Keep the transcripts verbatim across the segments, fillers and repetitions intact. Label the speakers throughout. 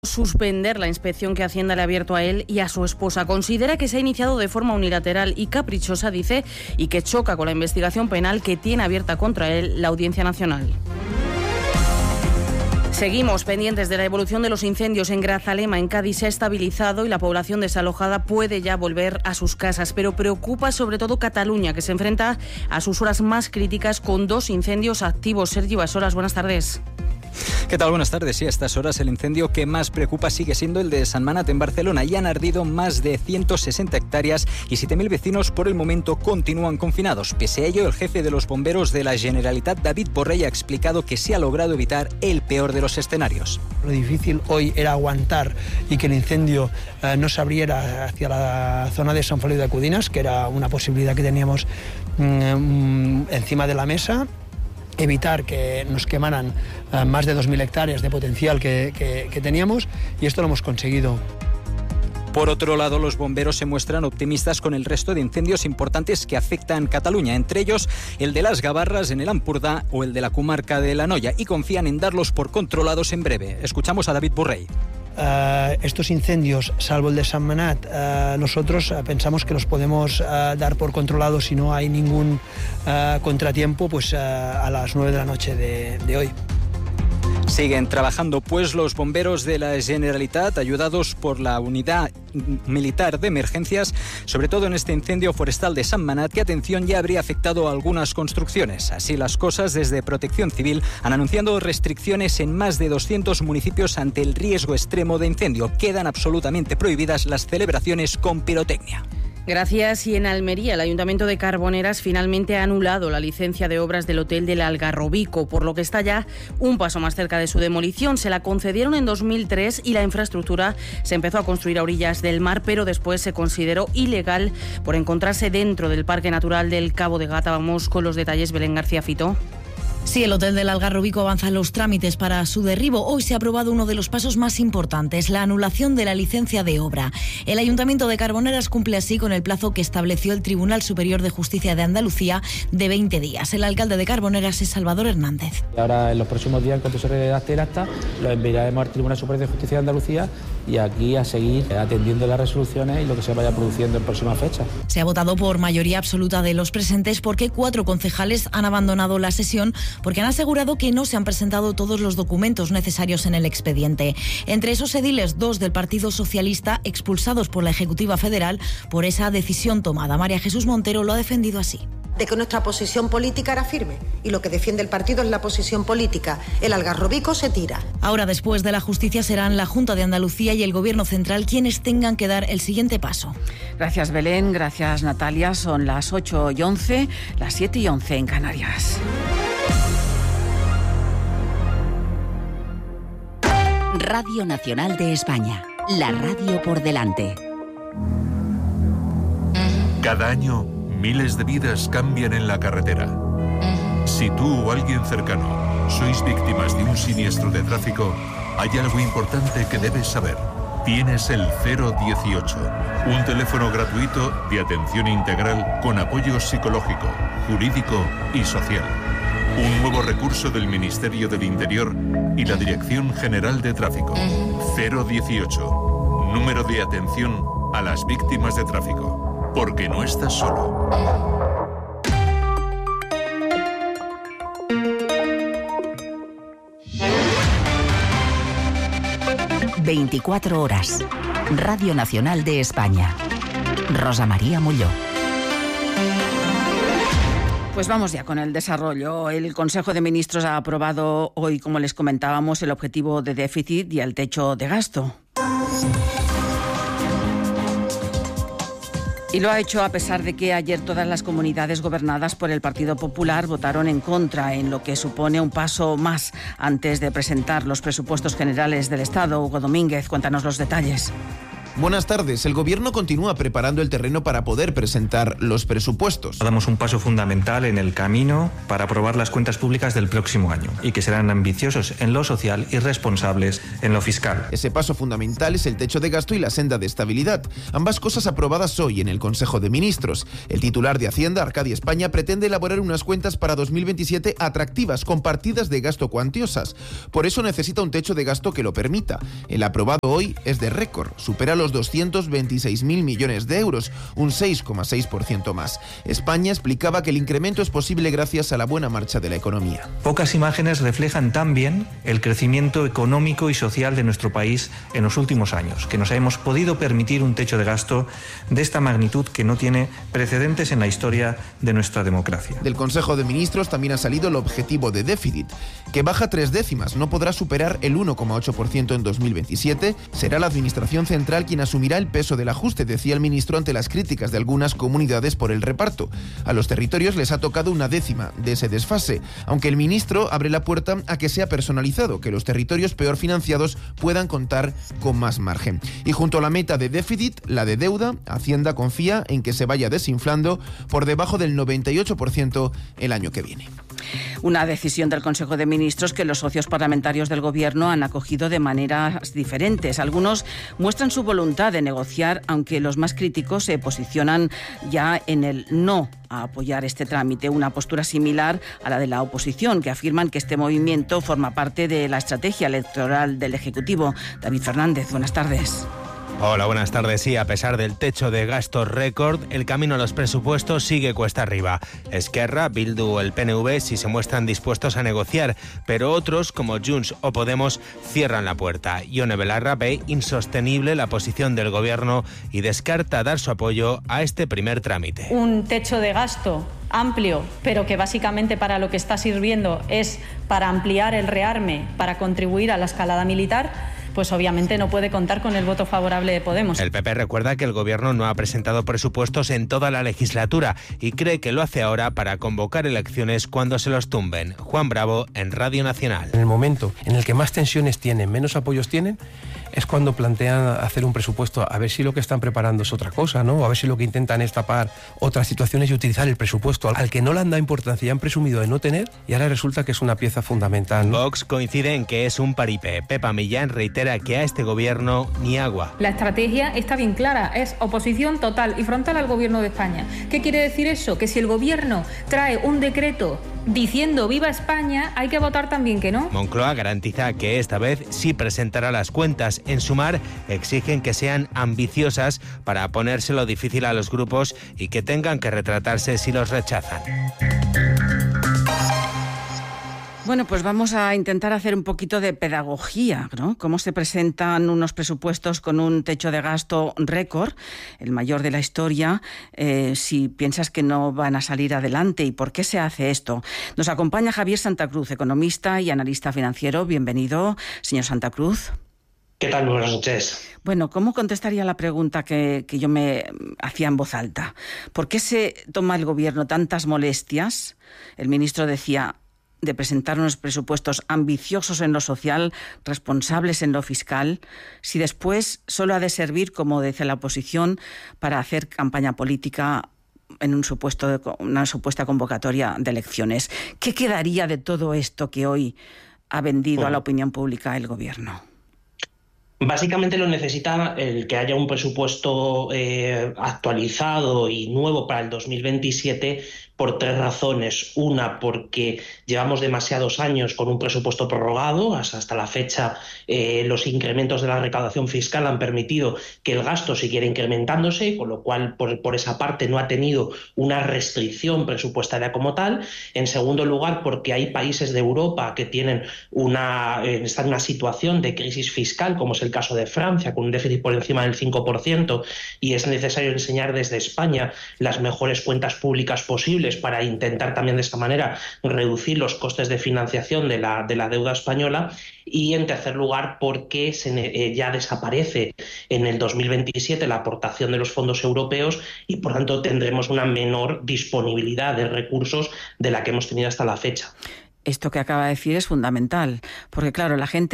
Speaker 1: suspender la inspección que Hacienda le ha abierto a él y a su esposa. Considera que se ha iniciado de forma unilateral y caprichosa, dice, y que choca con la investigación penal que tiene abierta contra él la Audiencia Nacional. Seguimos pendientes de la evolución de los incendios en Grazalema, en Cádiz. Se ha estabilizado y la población desalojada puede ya volver a sus casas, pero preocupa sobre todo Cataluña, que se enfrenta a sus horas más críticas con dos incendios activos. Sergi Basoras, buenas tardes.
Speaker 2: ¿Qué tal? Buenas tardes. Sí, a estas horas el incendio que más preocupa sigue siendo el de Sentmenat en Barcelona. Ya han ardido más de ciento sesenta hectáreas y siete mil vecinos por el momento continúan confinados. Pese a ello, el jefe de los bomberos de la Generalitat, David Borrell, ha explicado que se ha logrado evitar el peor de los escenarios.
Speaker 3: Lo difícil hoy era aguantar y que el incendio eh, no se abriera hacia la zona de San Feliu de Codines, que era una posibilidad que teníamos mmm, encima de la mesa. Evitar que nos quemaran uh, más de dos mil hectáreas de potencial que, que, que teníamos, y esto lo hemos conseguido.
Speaker 2: Por otro lado, los bomberos se muestran optimistas con el resto de incendios importantes que afectan Cataluña, entre ellos el de las Gavarras en el Ampurdá o el de la comarca de l'Anoia, y confían en darlos por controlados en breve. Escuchamos a David Borrell.
Speaker 3: Uh, estos incendios, salvo el de Sentmenat, uh, nosotros uh, pensamos que los podemos uh, dar por controlados si no hay ningún uh, contratiempo, pues uh, a las nueve de la noche de, de hoy.
Speaker 2: Siguen trabajando pues los bomberos de la Generalitat, ayudados por la unidad militar de emergencias, sobre todo en este incendio forestal de Sentmenat, que, atención, ya habría afectado a algunas construcciones. Así las cosas, desde Protección Civil han anunciado restricciones en más de doscientos municipios ante el riesgo extremo de incendio. Quedan absolutamente prohibidas las celebraciones con pirotecnia.
Speaker 1: Gracias. Y en Almería, el Ayuntamiento de Carboneras finalmente ha anulado la licencia de obras del Hotel del Algarrobico, por lo que está ya un paso más cerca de su demolición. Se la concedieron en dos mil tres y la infraestructura se empezó a construir a orillas del mar, pero después se consideró ilegal por encontrarse dentro del Parque Natural del Cabo de Gata. Vamos con los detalles, Belén García Fito.
Speaker 4: Sí, el Hotel del Algarrobico avanza en los trámites para su derribo. Hoy se ha aprobado uno de los pasos más importantes, la anulación de la licencia de obra. El Ayuntamiento de Carboneras cumple así con el plazo que estableció el Tribunal Superior de Justicia de Andalucía de veinte días. El alcalde de Carboneras es Salvador Hernández.
Speaker 5: Ahora, en los próximos días, en cuanto se redacte el acta, lo enviaremos al Tribunal Superior de Justicia de Andalucía y aquí a seguir atendiendo las resoluciones y lo que se vaya produciendo en próximas fechas.
Speaker 4: Se ha votado por mayoría absoluta de los presentes porque cuatro concejales han abandonado la sesión porque han asegurado que no se han presentado todos los documentos necesarios en el expediente. Entre esos ediles, dos del Partido Socialista expulsados por la Ejecutiva Federal por esa decisión tomada. María Jesús Montero lo ha defendido así.
Speaker 6: De que nuestra posición política era firme y lo que defiende el partido es la posición política. El Algarrobico se tira.
Speaker 4: Ahora, después de la justicia, serán la Junta de Andalucía y el Gobierno Central quienes tengan que dar el siguiente paso.
Speaker 7: Gracias, Belén. Gracias, Natalia. Son las ocho y once, las siete y once en Canarias.
Speaker 8: Radio Nacional de España. La radio por delante.
Speaker 9: Cada año, miles de vidas cambian en la carretera. Si tú o alguien cercano sois víctimas de un siniestro de tráfico, hay algo importante que debes saber. Tienes el cero dieciocho, un teléfono gratuito de atención integral con apoyo psicológico, jurídico y social. Un nuevo recurso del Ministerio del Interior y la Dirección General de Tráfico. cero dieciocho, número de atención a las víctimas de tráfico. Porque no estás solo.
Speaker 8: veinticuatro horas. Radio Nacional de España. Rosa María Molló.
Speaker 7: Pues vamos ya con el desarrollo. El Consejo de Ministros ha aprobado hoy, como les comentábamos, el objetivo de déficit y el techo de gasto. Y lo ha hecho a pesar de que ayer todas las comunidades gobernadas por el Partido Popular votaron en contra, en lo que supone un paso más antes de presentar los presupuestos generales del Estado. Hugo Domínguez, cuéntanos los detalles.
Speaker 10: Buenas tardes. El Gobierno continúa preparando el terreno para poder presentar los presupuestos.
Speaker 11: Damos un paso fundamental en el camino para aprobar las cuentas públicas del próximo año y que serán ambiciosos en lo social y responsables en lo fiscal.
Speaker 10: Ese paso fundamental es el techo de gasto y la senda de estabilidad. Ambas cosas aprobadas hoy en el Consejo de Ministros. El titular de Hacienda, Arcadia España, pretende elaborar unas cuentas para dos mil veintisiete atractivas, con partidas de gasto cuantiosas. Por eso necesita un techo de gasto que lo permita. El aprobado hoy es de récord, supera los doscientos veintiséis mil millones de euros, un seis coma seis por ciento más. España explicaba que el incremento es posible gracias a la buena marcha de la economía.
Speaker 11: Pocas imágenes reflejan tan bien el crecimiento económico y social de nuestro país en los últimos años, que nos hemos podido permitir un techo de gasto de esta magnitud que no tiene precedentes en la historia de nuestra democracia.
Speaker 10: Del Consejo de Ministros también ha salido el objetivo de déficit, que baja tres décimas, no podrá superar el uno coma ocho por ciento en dos mil veintisiete. Será la Administración Central quien asumirá el peso del ajuste, decía el ministro ante las críticas de algunas comunidades por el reparto. A los territorios les ha tocado una décima de ese desfase, aunque el ministro abre la puerta a que sea personalizado, que los territorios peor financiados puedan contar con más margen. Y junto a la meta de déficit, la de deuda, Hacienda confía en que se vaya desinflando por debajo del noventa y ocho por ciento el año que viene.
Speaker 7: Una decisión del Consejo de Ministros que los socios parlamentarios del Gobierno han acogido de maneras diferentes. Algunos muestran su voluntad de negociar, aunque los más críticos se posicionan ya en el no a apoyar este trámite, una postura similar a la de la oposición, que afirman que este movimiento forma parte de la estrategia electoral del Ejecutivo. David Fernández, buenas tardes.
Speaker 12: Hola, buenas tardes. Sí, a pesar del techo de gastos récord, el camino a los presupuestos sigue cuesta arriba. Esquerra, Bildu o el P N V sí se muestran dispuestos a negociar, pero otros, como Junts o Podemos, cierran la puerta. Ione Belarra ve insostenible la posición del Gobierno y descarta dar su apoyo a este primer trámite.
Speaker 13: Un techo de gasto amplio, pero que básicamente para lo que está sirviendo es para ampliar el rearme, para contribuir a la escalada militar, pues obviamente no puede contar con el voto favorable de Podemos.
Speaker 12: El P P recuerda que el Gobierno no ha presentado presupuestos en toda la legislatura y cree que lo hace ahora para convocar elecciones cuando se los tumben. Juan Bravo, en Radio Nacional.
Speaker 14: En el momento en el que más tensiones tienen, menos apoyos tienen, es cuando plantean hacer un presupuesto, a ver si lo que están preparando es otra cosa, ¿no? A ver si lo que intentan es tapar otras situaciones y utilizar el presupuesto al que no le han dado importancia y han presumido de no tener, y ahora resulta que es una pieza fundamental, ¿no?
Speaker 12: Vox coincide en que es un paripé. Pepa Millán reitera que a este gobierno ni agua.
Speaker 15: La estrategia está bien clara, es oposición total y frontal al Gobierno de España. ¿Qué quiere decir eso? Que si el Gobierno trae un decreto diciendo viva España, hay que votar también que no.
Speaker 12: Moncloa garantiza que esta vez sí presentará las cuentas. En Sumar exigen que sean ambiciosas para ponérselo difícil a los grupos y que tengan que retratarse si los rechazan.
Speaker 7: Bueno, pues vamos a intentar hacer un poquito de pedagogía, ¿no? Cómo se presentan unos presupuestos con un techo de gasto récord, el mayor de la historia, eh, si piensas que no van a salir adelante y por qué se hace esto. Nos acompaña Javier Santa Cruz, economista y analista financiero. Bienvenido, señor Santa Cruz.
Speaker 16: ¿Qué tal? Buenas noches.
Speaker 7: Bueno, ¿cómo contestaría la pregunta que, que yo me hacía en voz alta? ¿Por qué se toma el Gobierno tantas molestias? El ministro decía de presentar unos presupuestos ambiciosos en lo social, responsables en lo fiscal, si después solo ha de servir, como dice la oposición, para hacer campaña política en un supuesto de, una supuesta convocatoria de elecciones. ¿Qué quedaría de todo esto que hoy ha vendido bueno. a la opinión pública el Gobierno?
Speaker 16: Básicamente lo necesita el que haya un presupuesto eh, actualizado y nuevo para el dos mil veintisiete por tres razones. Una, porque llevamos demasiados años con un presupuesto prorrogado. Hasta la fecha eh, los incrementos de la recaudación fiscal han permitido que el gasto siguiera incrementándose, con lo cual por, por esa parte no ha tenido una restricción presupuestaria como tal. En segundo lugar, porque hay países de Europa que tienen una, eh, están en una situación de crisis fiscal, como es el caso de Francia, con un déficit por encima del cinco por ciento, y es necesario enseñar desde España las mejores cuentas públicas posibles para intentar también de esta manera reducir los costes de financiación de la, de la deuda española. Y en tercer lugar, porque se, eh, ya desaparece en el dos mil veintisiete la aportación de los fondos europeos y por tanto tendremos una menor disponibilidad de recursos de la que hemos tenido hasta la fecha.
Speaker 7: Esto que acaba de decir es fundamental, porque claro, la gente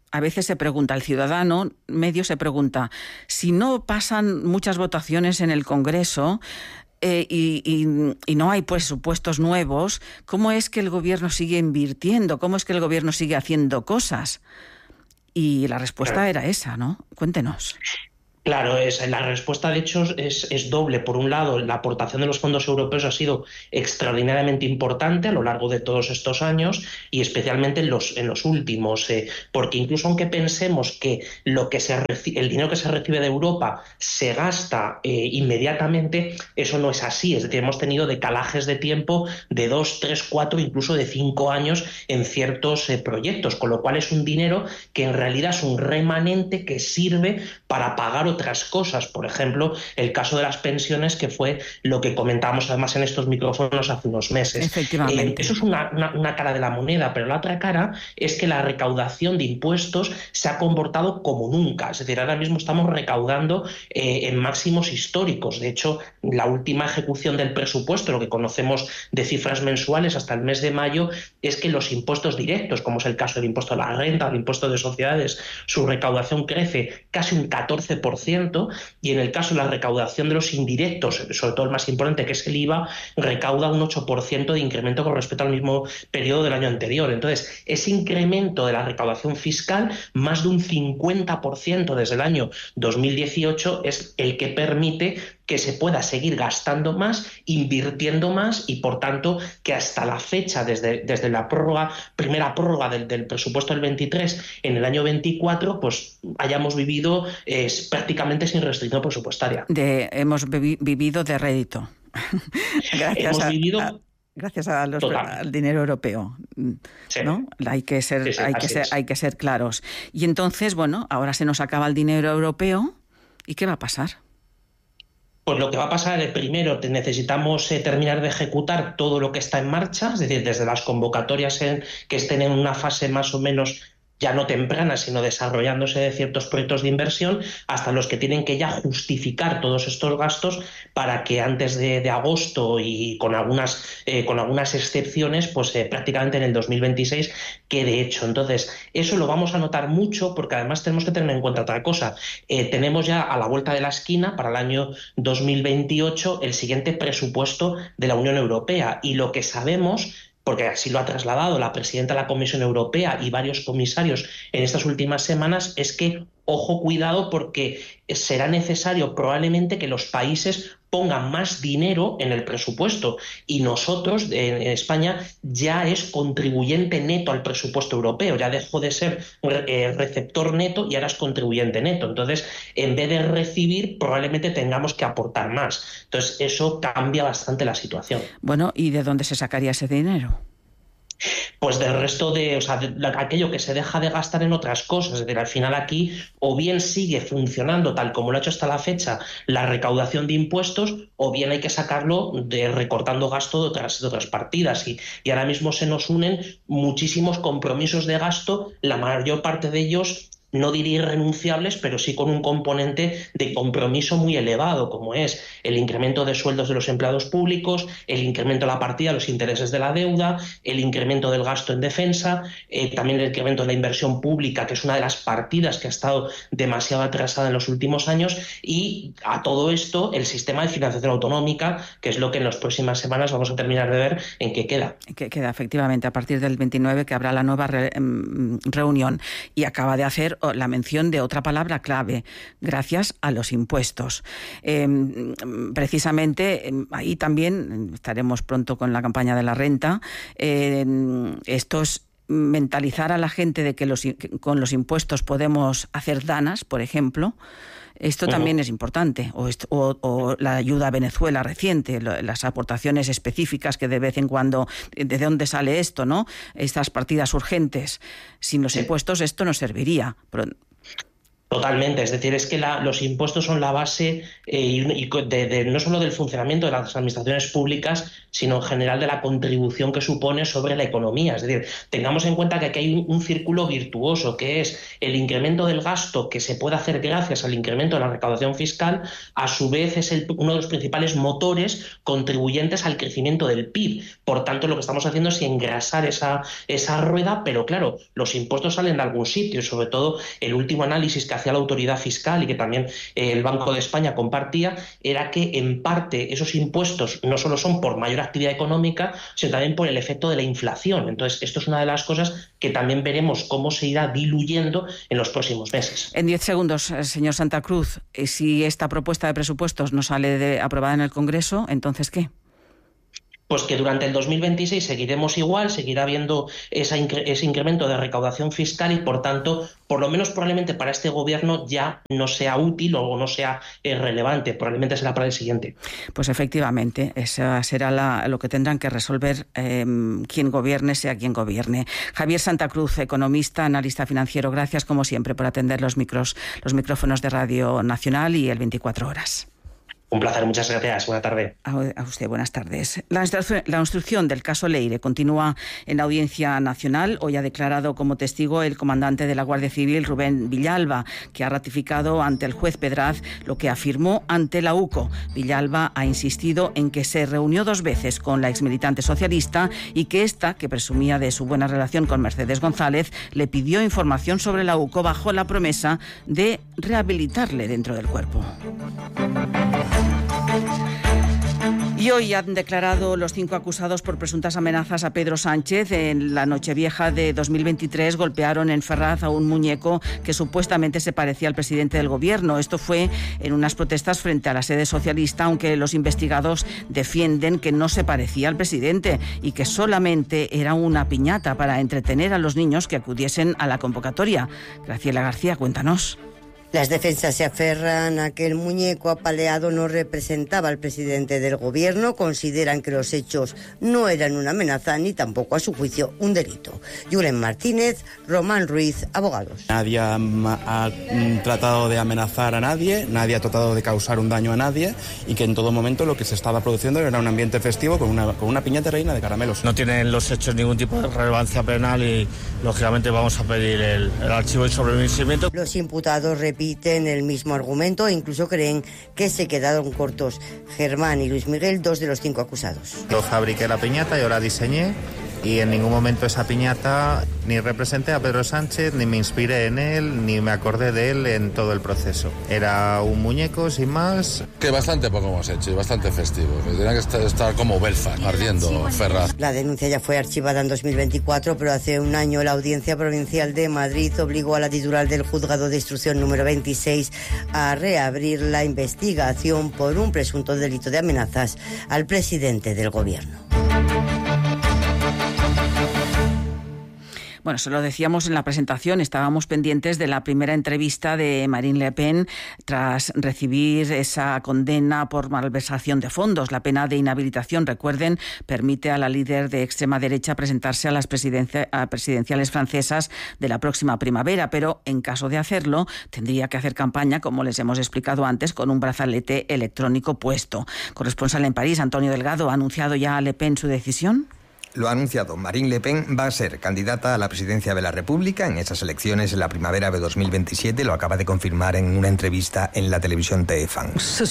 Speaker 7: a veces se pregunta, el ciudadano medio se pregunta, si no pasan muchas votaciones en el Congreso eh, y, y, y no hay presupuestos nuevos, ¿cómo es que el gobierno sigue invirtiendo? ¿Cómo es que el gobierno sigue haciendo cosas? Y la respuesta claro. era esa, ¿no? Cuéntenos.
Speaker 16: Claro, es, la respuesta de hecho es, es doble. Por un lado, la aportación de los fondos europeos ha sido extraordinariamente importante a lo largo de todos estos años y especialmente en los, en los últimos, eh, porque incluso aunque pensemos que lo que se reci- el dinero que se recibe de Europa se gasta eh, inmediatamente, eso no es así. Es decir, hemos tenido decalajes de tiempo de dos, tres, cuatro, incluso de cinco años en ciertos eh, proyectos, con lo cual es un dinero que en realidad es un remanente que sirve para pagar otras cosas, por ejemplo, el caso de las pensiones, que fue lo que comentábamos además en estos micrófonos hace unos meses.
Speaker 7: Efectivamente.
Speaker 16: Eh, eso es una, una, una cara de la moneda, pero la otra cara es que la recaudación de impuestos se ha comportado como nunca. Es decir, ahora mismo estamos recaudando eh, en máximos históricos. De hecho, la última ejecución del presupuesto, lo que conocemos de cifras mensuales hasta el mes de mayo, es que los impuestos directos, como es el caso del impuesto a la renta, el impuesto de sociedades, su recaudación crece casi un catorce por ciento, y en el caso de la recaudación de los indirectos, sobre todo el más importante, que es el I V A, recauda un ocho por ciento de incremento con respecto al mismo periodo del año anterior. Entonces, ese incremento de la recaudación fiscal, más de un cincuenta por ciento desde el año dos mil dieciocho, es el que permite que se pueda seguir gastando más, invirtiendo más y, por tanto, que hasta la fecha, desde, desde la prórroga, primera prórroga del, del presupuesto del veintitrés en el año veinticuatro, pues hayamos vivido eh, prácticamente sin restricción presupuestaria.
Speaker 7: De, hemos bebi- vivido de rédito. Gracias
Speaker 16: hemos
Speaker 7: a,
Speaker 16: vivido...
Speaker 7: a, gracias a los, al dinero europeo, sí. ¿no? Hay que ser, sí, sí, hay que ser, hay que ser claros. Y entonces, bueno, ahora se nos acaba el dinero europeo, ¿y qué va a pasar?
Speaker 16: Pues lo que va a pasar es, primero, necesitamos eh, terminar de ejecutar todo lo que está en marcha, es decir, desde las convocatorias en, que estén en una fase más o menos ya no temprana, sino desarrollándose de ciertos proyectos de inversión, hasta los que tienen que ya justificar todos estos gastos para que antes de, de agosto y con algunas, eh, con algunas excepciones, pues eh, prácticamente en el dos mil veintiséis quede hecho. Entonces, eso lo vamos a notar mucho porque además tenemos que tener en cuenta otra cosa. Eh, tenemos ya a la vuelta de la esquina, para el año dos mil veintiocho, el siguiente presupuesto de la Unión Europea, y lo que sabemos, porque así lo ha trasladado la presidenta de la Comisión Europea y varios comisarios en estas últimas semanas, es que, ojo, cuidado, porque será necesario probablemente que los países pongan más dinero en el presupuesto, y nosotros en España ya es contribuyente neto al presupuesto europeo, ya dejó de ser eh, receptor neto y ahora es contribuyente neto. Entonces, en vez de recibir, probablemente tengamos que aportar más. Entonces, eso cambia bastante la situación.
Speaker 7: Bueno, ¿y de dónde se sacaría ese dinero?
Speaker 16: Pues del resto de, o sea, de aquello que se deja de gastar en otras cosas. Es decir, al final aquí o bien sigue funcionando tal como lo ha hecho hasta la fecha la recaudación de impuestos, o bien hay que sacarlo de recortando gasto de otras, de otras partidas. Y, y ahora mismo se nos unen muchísimos compromisos de gasto, la mayor parte de ellos no diría irrenunciables, pero sí con un componente de compromiso muy elevado, como es el incremento de sueldos de los empleados públicos, el incremento de la partida de los intereses de la deuda, el incremento del gasto en defensa, eh, también el incremento de la inversión pública, que es una de las partidas que ha estado demasiado atrasada en los últimos años, y a todo esto el sistema de financiación autonómica, que es lo que en las próximas semanas vamos a terminar de ver en qué queda.
Speaker 7: Que queda, efectivamente, a partir del veintinueve, que habrá la nueva re, reunión, y acaba de hacer la mención de otra palabra clave: gracias a los impuestos. Eh, precisamente ahí también estaremos pronto con la campaña de la renta. Eh, esto es mentalizar a la gente de que los, con los impuestos podemos hacer danas, por ejemplo. Esto también uh-huh. es importante, o, esto, o, o la ayuda a Venezuela reciente, lo, las aportaciones específicas que de vez en cuando, ¿de dónde sale esto, no? Estas partidas urgentes. Sin los sí. impuestos esto no serviría. Pero
Speaker 16: Totalmente, es decir, es que la, los impuestos son la base eh, y, y de, de, no solo del funcionamiento de las administraciones públicas, sino en general de la contribución que supone sobre la economía. Es decir, tengamos en cuenta que aquí hay un, un círculo virtuoso, que es el incremento del gasto que se puede hacer gracias al incremento de la recaudación fiscal, a su vez es el, uno de los principales motores contribuyentes al crecimiento del P I B. Por tanto, lo que estamos haciendo es engrasar esa, esa rueda, pero claro, los impuestos salen de algún sitio y sobre todo el último análisis que hacía la autoridad fiscal y que también eh, el Banco de España compartía, era que en parte esos impuestos no solo son por mayor actividad económica, sino también por el efecto de la inflación. Entonces, esto es una de las cosas que también veremos cómo se irá diluyendo en los próximos meses.
Speaker 7: En diez segundos, señor Santa Cruz, si esta propuesta de presupuestos no sale de, aprobada en el Congreso, ¿entonces qué?
Speaker 16: Pues que durante el dos mil veintiséis seguiremos igual, seguirá habiendo esa incre- ese incremento de recaudación fiscal y, por tanto, por lo menos probablemente para este gobierno ya no sea útil o no sea eh, relevante, probablemente será para el siguiente.
Speaker 7: Pues efectivamente, eso será la, lo que tendrán que resolver eh, quien gobierne, sea quien gobierne. Javier Santa Cruz, economista, analista financiero, gracias como siempre por atender los micros, los micrófonos de Radio Nacional y el veinticuatro horas.
Speaker 16: Un placer, muchas gracias. Buena tarde.
Speaker 7: A usted, buenas tardes. La instrucción, la instrucción del caso Leire continúa en la Audiencia Nacional. Hoy ha declarado como testigo el comandante de la Guardia Civil, Rubén Villalba, que ha ratificado ante el juez Pedraz lo que afirmó ante la U C O. Villalba ha insistido en que se reunió dos veces con la exmilitante socialista y que ésta, que presumía de su buena relación con Mercedes González, le pidió información sobre la U C O bajo la promesa de rehabilitarle dentro del cuerpo. Y hoy han declarado los cinco acusados por presuntas amenazas a Pedro Sánchez. En la Nochevieja de dos mil veintitrés golpearon en Ferraz a un muñeco que supuestamente se parecía al presidente del gobierno. Esto fue en unas protestas frente a la sede socialista, aunque los investigados defienden que no se parecía al presidente y que solamente era una piñata para entretener a los niños que acudiesen a la convocatoria. Graciela García, cuéntanos.
Speaker 17: Las defensas se aferran a que el muñeco apaleado no representaba al presidente del gobierno, consideran que los hechos no eran una amenaza ni tampoco, a su juicio, un delito. Julen Martínez, Román Ruiz, abogados.
Speaker 18: Nadie ha, ha tratado de amenazar a nadie, nadie ha tratado de causar un daño a nadie y que en todo momento lo que se estaba produciendo era un ambiente festivo con una, con una piñata reina de caramelos.
Speaker 19: No tienen los hechos ningún tipo de relevancia penal y, lógicamente, vamos a pedir el, el archivo y sobreseimiento.
Speaker 17: Los imputados repiten el mismo argumento e incluso creen que se quedaron cortos. Germán y Luis Miguel, dos de los cinco acusados.
Speaker 20: Yo fabriqué la piñata, yo la diseñé y en ningún momento esa piñata ni representé a Pedro Sánchez, ni me inspiré en él, ni me acordé de él en todo el proceso. Era un muñeco, sin más.
Speaker 21: Que bastante poco hemos hecho y bastante festivo. Tenía que estar, estar como Belfast, ardiendo Ferraz.
Speaker 17: La denuncia ya fue archivada en dos mil veinticuatro, pero hace un año la Audiencia Provincial de Madrid obligó a la titular del Juzgado de Instrucción número veintiséis a reabrir la investigación por un presunto delito de amenazas al presidente del gobierno.
Speaker 7: Bueno, se lo decíamos en la presentación, estábamos pendientes de la primera entrevista de Marine Le Pen tras recibir esa condena por malversación de fondos. La pena de inhabilitación, recuerden, permite a la líder de extrema derecha presentarse a las presidencia, a presidenciales francesas de la próxima primavera, pero en caso de hacerlo tendría que hacer campaña, como les hemos explicado antes, con un brazalete electrónico puesto. Corresponsal en París, Antonio Delgado, ¿ha anunciado ya a Le Pen su decisión?
Speaker 22: Lo ha anunciado. Marine Le Pen va a ser candidata a la presidencia de la República en esas elecciones en la primavera de dos mil veintisiete. Lo acaba de confirmar en una entrevista en la televisión T F A N.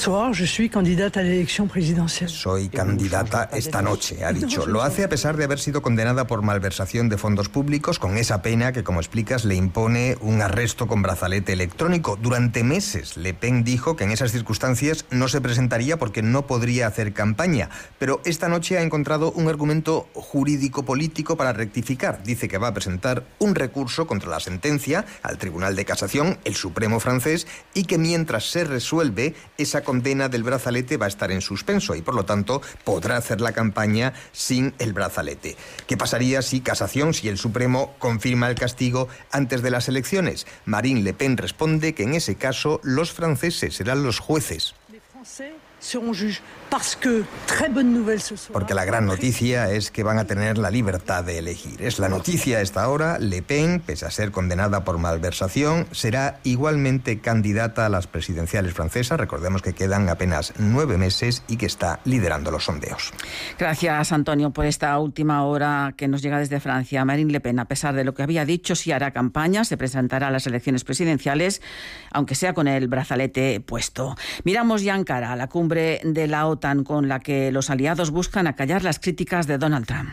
Speaker 22: Soy candidata esta noche, ha dicho. Lo hace a pesar de haber sido condenada por malversación de fondos públicos, con esa pena que, como explicas, le impone un arresto con brazalete electrónico. Durante meses, Le Pen dijo que en esas circunstancias no se presentaría porque no podría hacer campaña. Pero esta noche ha encontrado un argumento jurídico-político para rectificar. Dice que va a presentar un recurso contra la sentencia al Tribunal de Casación, el Supremo francés, y que mientras se resuelve, esa condena del brazalete va a estar en suspenso y, por lo tanto, podrá hacer la campaña sin el brazalete. ¿Qué pasaría si Casación, si el Supremo confirma el castigo antes de las elecciones? Marine Le Pen responde que en ese caso los franceses serán los jueces. Porque la gran noticia es que van a tener la libertad de elegir. Es la noticia a esta hora. Le Pen, pese a ser condenada por malversación, será igualmente candidata a las presidenciales francesas. Recordemos que quedan apenas nueve meses y que está liderando los sondeos.
Speaker 7: Gracias, Antonio, por esta última hora que nos llega desde Francia. Marine Le Pen, a pesar de lo que había dicho, sí hará campaña, se presentará a las elecciones presidenciales, aunque sea con el brazalete puesto. Miramos ya Ankara, a la cumbre de la OTAN, con la que los aliados buscan acallar las críticas de Donald Trump.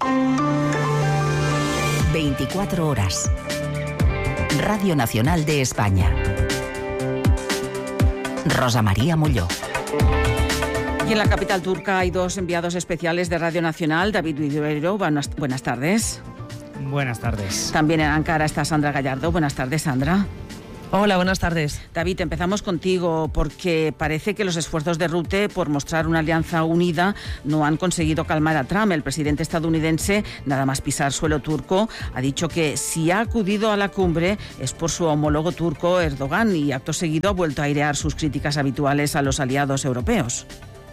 Speaker 8: veinticuatro horas. Radio Nacional de España. Rosa María Molló.
Speaker 7: Y en la capital turca hay dos enviados especiales de Radio Nacional. David Viduero, buenas, buenas tardes.
Speaker 2: Buenas tardes.
Speaker 7: También en Ankara está Sandra Gallardo. Buenas tardes, Sandra.
Speaker 3: Hola, buenas tardes.
Speaker 7: David, empezamos contigo porque parece que los esfuerzos de Rutte por mostrar una alianza unida no han conseguido calmar a Trump. El presidente estadounidense, nada más pisar suelo turco, ha dicho que si ha acudido a la cumbre es por su homólogo turco Erdogan y acto seguido ha vuelto a airear sus críticas habituales a los aliados europeos.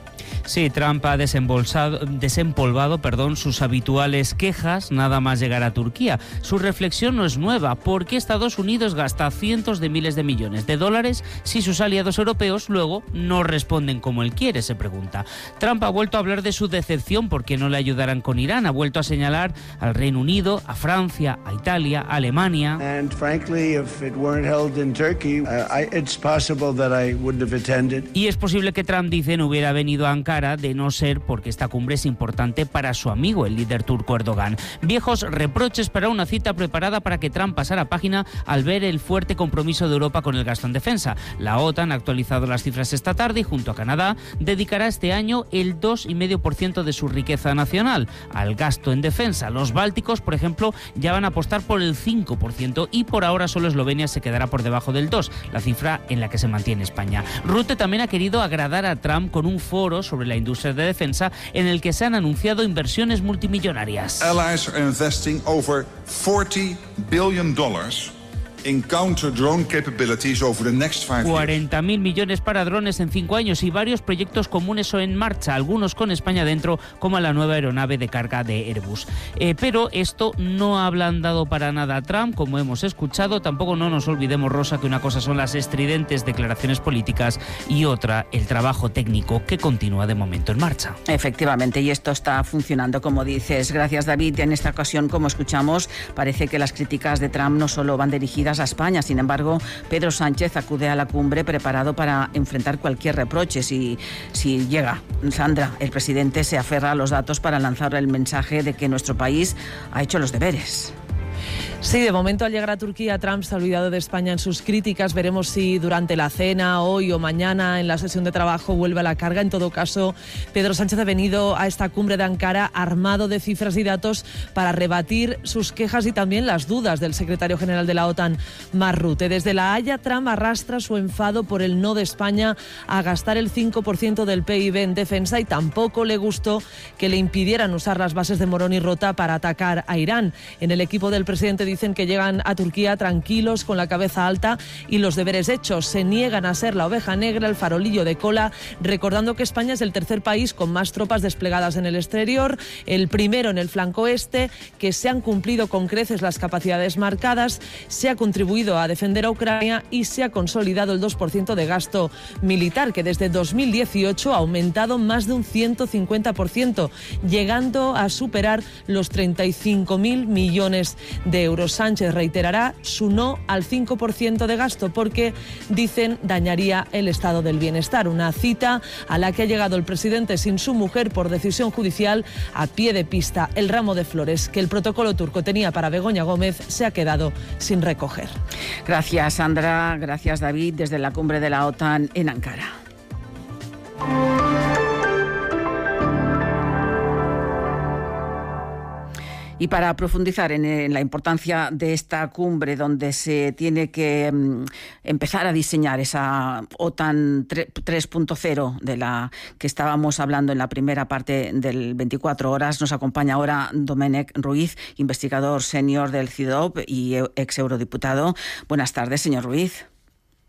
Speaker 2: Sí, Trump ha desembolsado, desempolvado perdón, sus habituales quejas nada más llegar a Turquía. Su reflexión no es nueva. ¿Por qué Estados Unidos gasta cientos de miles de millones de dólares si sus aliados europeos luego no responden como él quiere?, se pregunta. Trump ha vuelto a hablar de su decepción porque no le ayudarán con Irán. Ha vuelto a señalar al Reino Unido, a Francia, a Italia, a Alemania.
Speaker 23: And frankly, if it weren't held in Turkey, uh, I, it's possible that I wouldn't have attended.
Speaker 2: Y es posible que Trump, dice, no hubiera venido a Ankara de no ser porque esta cumbre es importante para su amigo, el líder turco Erdogan. Viejos reproches para una cita preparada para que Trump pasara página al ver el fuerte compromiso de Europa con el gasto en defensa. La OTAN ha actualizado las cifras esta tarde y junto a Canadá dedicará este año el dos coma cinco por ciento de su riqueza nacional al gasto en defensa. Los bálticos, por ejemplo, ya van a apostar por el cinco por ciento y por ahora solo Eslovenia se quedará por debajo del dos por ciento, la cifra en la que se mantiene España. Rutte también ha querido agradar a Trump con un foro sobre la industria de defensa en el que se han anunciado inversiones multimillonarias.
Speaker 24: Allies are investing over forty billion dollars in counter-drone capabilities over the next five years.
Speaker 2: cuarenta mil millones para drones en cinco años y varios proyectos comunes o en marcha, algunos con España dentro, como la nueva aeronave de carga de Airbus. Eh, pero esto no ha ablandado para nada a Trump, como hemos escuchado. Tampoco no nos olvidemos, Rosa, que una cosa son las estridentes declaraciones políticas y otra el trabajo técnico que continúa de momento en marcha.
Speaker 7: Efectivamente, y esto está funcionando, como dices. Gracias, David. En esta ocasión, como escuchamos, parece que las críticas de Trump no solo van dirigidas a España. Sin embargo, Pedro Sánchez acude a la cumbre preparado para enfrentar cualquier reproche si, si llega. Sandra, el presidente se aferra a los datos para lanzar el mensaje de que nuestro país ha hecho los deberes.
Speaker 3: Sí, de momento al llegar a Turquía, Trump se ha olvidado de España en sus críticas. Veremos si durante la cena, hoy o mañana, en la sesión de trabajo, vuelve a la carga. En todo caso, Pedro Sánchez ha venido a esta cumbre de Ankara armado de cifras y datos para rebatir sus quejas y también las dudas del secretario general de la OTAN, Mark Rutte. Desde La Haya, Trump arrastra su enfado por el no de España a gastar el cinco por ciento del P I B en defensa y tampoco le gustó que le impidieran usar las bases de Morón y Rota para atacar a Irán. En el equipo del presidente dicen que llegan a Turquía tranquilos, con la cabeza alta y los deberes hechos. Se niegan a ser la oveja negra, el farolillo de cola, recordando que España es el tercer país con más tropas desplegadas en el exterior, el primero en el flanco este, que se han cumplido con creces las capacidades marcadas, se ha contribuido a defender a Ucrania y se ha consolidado el dos por ciento de gasto militar, que desde dos mil dieciocho ha aumentado más de un ciento cincuenta por ciento, llegando a superar los treinta y cinco mil millones de euros. Sánchez reiterará su no al cinco por ciento de gasto porque, dicen, dañaría el estado del bienestar. Una cita a la que ha llegado el presidente sin su mujer por decisión judicial. A pie de pista, el ramo de flores que el protocolo turco tenía para Begoña Gómez se ha quedado sin recoger.
Speaker 7: Gracias, Sandra. Gracias, David, desde la cumbre de la OTAN en Ankara. Y para profundizar en, en la importancia de esta cumbre, donde se tiene que um, empezar a diseñar esa OTAN tres punto cero de la que estábamos hablando en la primera parte del veinticuatro horas, nos acompaña ahora Domènec Ruiz, investigador senior del C I D O P y ex eurodiputado. Buenas tardes, señor Ruiz.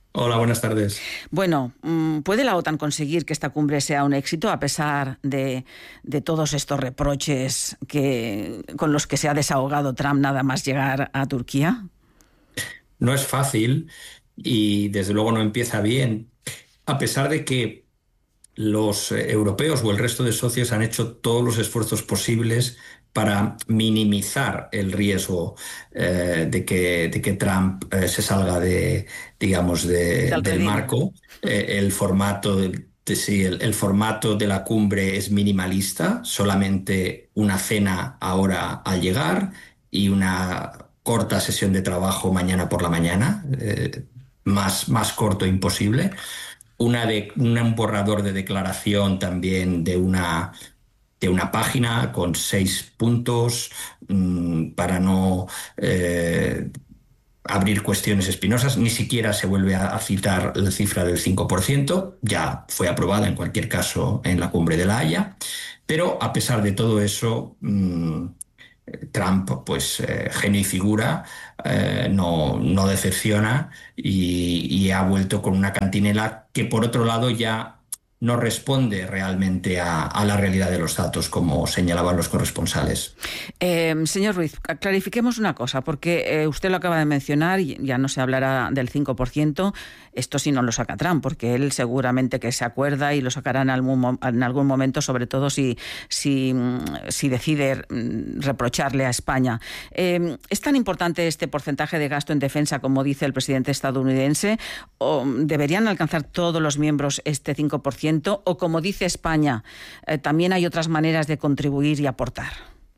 Speaker 1: Hola, buenas tardes.
Speaker 7: Bueno, ¿puede la OTAN conseguir que esta cumbre sea un éxito a pesar de, de todos estos reproches que, con los que se ha desahogado Trump nada más llegar a Turquía?
Speaker 1: No es fácil y desde luego no empieza bien, a pesar de que los europeos o el resto de socios han hecho todos los esfuerzos posibles para minimizar el riesgo eh, de, que, de que Trump eh, se salga de, digamos, de, del marco. Eh, el formato de, de, sí, el, el formato de la cumbre es minimalista, solamente una cena ahora al llegar y una corta sesión de trabajo mañana por la mañana, eh, más, más corto imposible. Una de, un borrador de declaración también de una... de una página con seis puntos mmm, para no eh, abrir cuestiones espinosas. Ni siquiera se vuelve a, a citar la cifra del cinco por ciento, ya fue aprobada en cualquier caso en la cumbre de La Haya, pero a pesar de todo eso, mmm, Trump, pues eh, genio y figura, eh, no, no decepciona y, y ha vuelto con una cantinela que por otro lado ya no responde realmente a, a la realidad de los datos, como señalaban los corresponsales.
Speaker 7: Eh, señor Ruiz, clarifiquemos una cosa, porque eh, usted lo acaba de mencionar, y ya no se hablará del cinco por ciento, esto sí no lo saca Trump, porque él seguramente que se acuerda y lo sacará en algún, en algún momento, sobre todo si, si, si decide reprocharle a España. Eh, ¿Es tan importante este porcentaje de gasto en defensa, como dice el presidente estadounidense, o deberían alcanzar todos los miembros este cinco por ciento? O, como dice España, eh, también hay otras maneras de contribuir y aportar.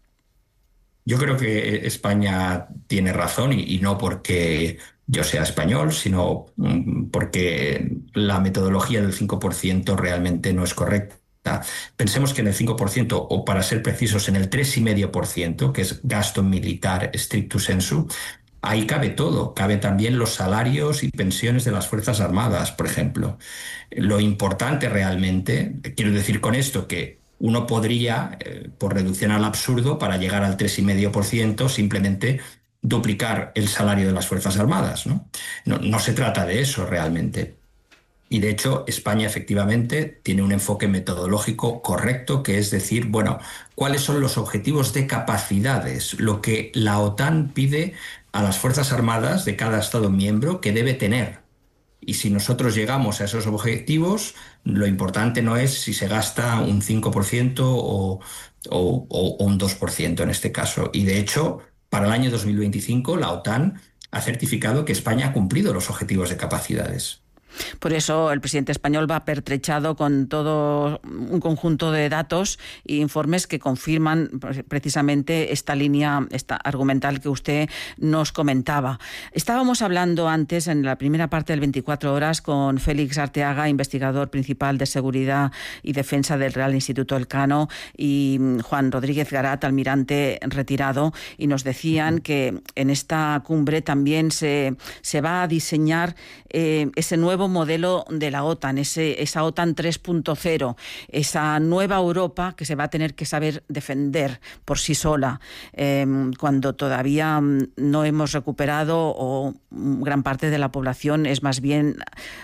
Speaker 1: Yo creo que España tiene razón y, y no porque yo sea español, sino porque la metodología del cinco por ciento realmente no es correcta. Pensemos que en el cinco por ciento, o para ser precisos, en el tres coma cinco por ciento, que es gasto militar stricto sensu, ahí cabe todo, cabe también los salarios y pensiones de las Fuerzas Armadas, por ejemplo. Lo importante realmente, quiero decir con esto que uno podría, eh, por reducción al absurdo, para llegar al tres coma cinco por ciento, simplemente duplicar el salario de las Fuerzas Armadas, ¿no? No, no se trata de eso realmente. Y de hecho, España efectivamente tiene un enfoque metodológico correcto, que es decir, bueno, ¿cuáles son los objetivos de capacidades? Lo que la OTAN pide a las Fuerzas Armadas de cada Estado miembro que debe tener. Y si nosotros llegamos a esos objetivos, lo importante no es si se gasta un cinco por ciento o, o, o un dos por ciento en este caso. Y de hecho, para el año dos mil veinticinco, la OTAN ha certificado que España ha cumplido los objetivos de capacidades.
Speaker 7: Por eso el presidente español va pertrechado con todo un conjunto de datos e informes que confirman precisamente esta línea esta argumental que usted nos comentaba. Estábamos hablando antes, en la primera parte del veinticuatro horas, con Félix Arteaga, investigador principal de seguridad y defensa del Real Instituto Elcano, y Juan Rodríguez Garat, almirante retirado, y nos decían que en esta cumbre también se, se va a diseñar eh, ese nuevo modelo de la OTAN, ese, esa OTAN tres punto cero, esa nueva Europa que se va a tener que saber defender por sí sola, eh, cuando todavía no hemos recuperado, o gran parte de la población es más bien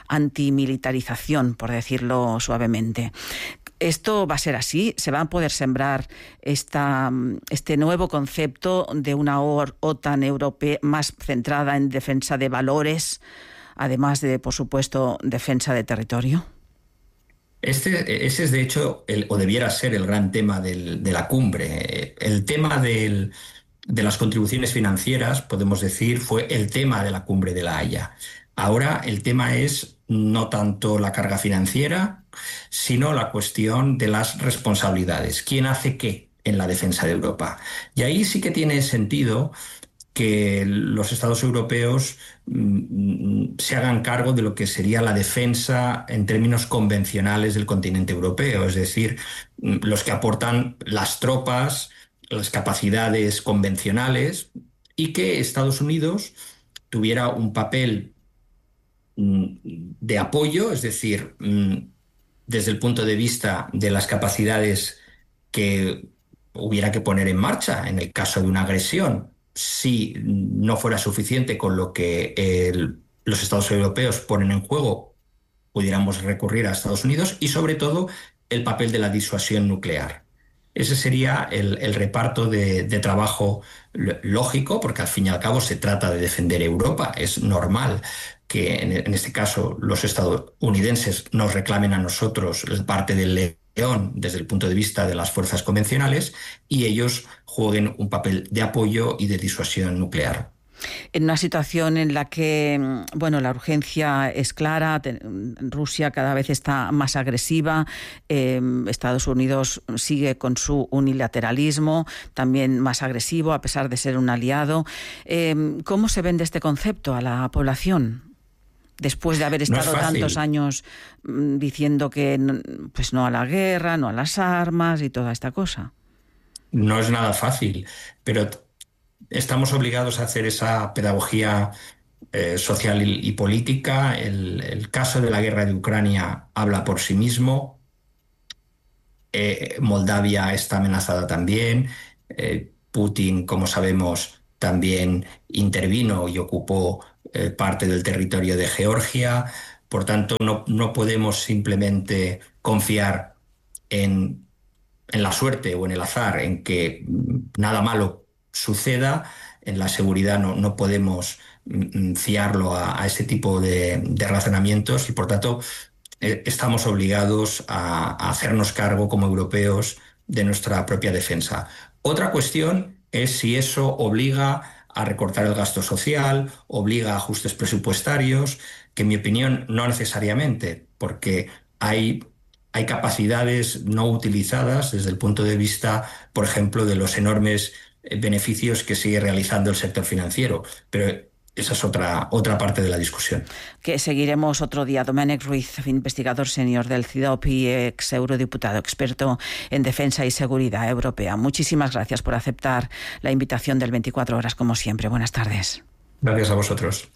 Speaker 7: antimilitarización, por decirlo suavemente. ¿Esto va a ser así? ¿Se va a poder sembrar esta, este nuevo concepto de una OTAN europea más centrada en defensa de valores, además de, por supuesto, defensa de territorio?
Speaker 1: Este, ese es, de hecho, el, o debiera ser el gran tema del, de la cumbre. El tema del, de las contribuciones financieras, podemos decir, fue el tema de la cumbre de La Haya. Ahora el tema es no tanto la carga financiera, sino la cuestión de las responsabilidades. ¿Quién hace qué en la defensa de Europa? Y ahí sí que tiene sentido que los Estados europeos mm, se hagan cargo de lo que sería la defensa en términos convencionales del continente europeo, es decir, los que aportan las tropas, las capacidades convencionales, y que Estados Unidos tuviera un papel mm, de apoyo, es decir, mm, desde el punto de vista de las capacidades que hubiera que poner en marcha en el caso de una agresión. Si no fuera suficiente con lo que el, los Estados europeos ponen en juego, pudiéramos recurrir a Estados Unidos, y sobre todo el papel de la disuasión nuclear. Ese sería el, el reparto de, de trabajo lógico, porque al fin y al cabo se trata de defender Europa. Es normal que en, en este caso los estadounidenses nos reclamen a nosotros parte del león desde el punto de vista de las fuerzas convencionales y ellos jueguen un papel de apoyo y de disuasión nuclear.
Speaker 7: En una situación en la que, bueno, la urgencia es clara, Rusia cada vez está más agresiva, eh, Estados Unidos sigue con su unilateralismo, también más agresivo, a pesar de ser un aliado. Eh, ¿Cómo se vende este concepto a la población? Después de haber estado no tantos años diciendo que pues no a la guerra, no a las armas y toda esta cosa.
Speaker 1: No es nada fácil, pero estamos obligados a hacer esa pedagogía eh, social y, y política. El, el caso de la guerra de Ucrania habla por sí mismo. Eh, Moldavia está amenazada también. Eh, Putin, como sabemos, también intervino y ocupó eh, parte del territorio de Georgia. Por tanto, no, no podemos simplemente confiar en, en la suerte o en el azar, en que nada malo suceda. En la seguridad no, no podemos fiarlo a, a ese tipo de, de razonamientos y por tanto eh, estamos obligados a, a hacernos cargo como europeos de nuestra propia defensa. Otra cuestión es si eso obliga a recortar el gasto social, obliga a ajustes presupuestarios, que en mi opinión no necesariamente, porque hay Hay capacidades no utilizadas desde el punto de vista, por ejemplo, de los enormes beneficios que sigue realizando el sector financiero. Pero esa es otra, otra parte de la discusión.
Speaker 7: Que seguiremos otro día. Domènec Ruiz, investigador senior del CIDOP y ex eurodiputado, experto en defensa y seguridad europea. Muchísimas gracias por aceptar la invitación del veinticuatro horas, como siempre. Buenas tardes.
Speaker 1: Gracias a vosotros.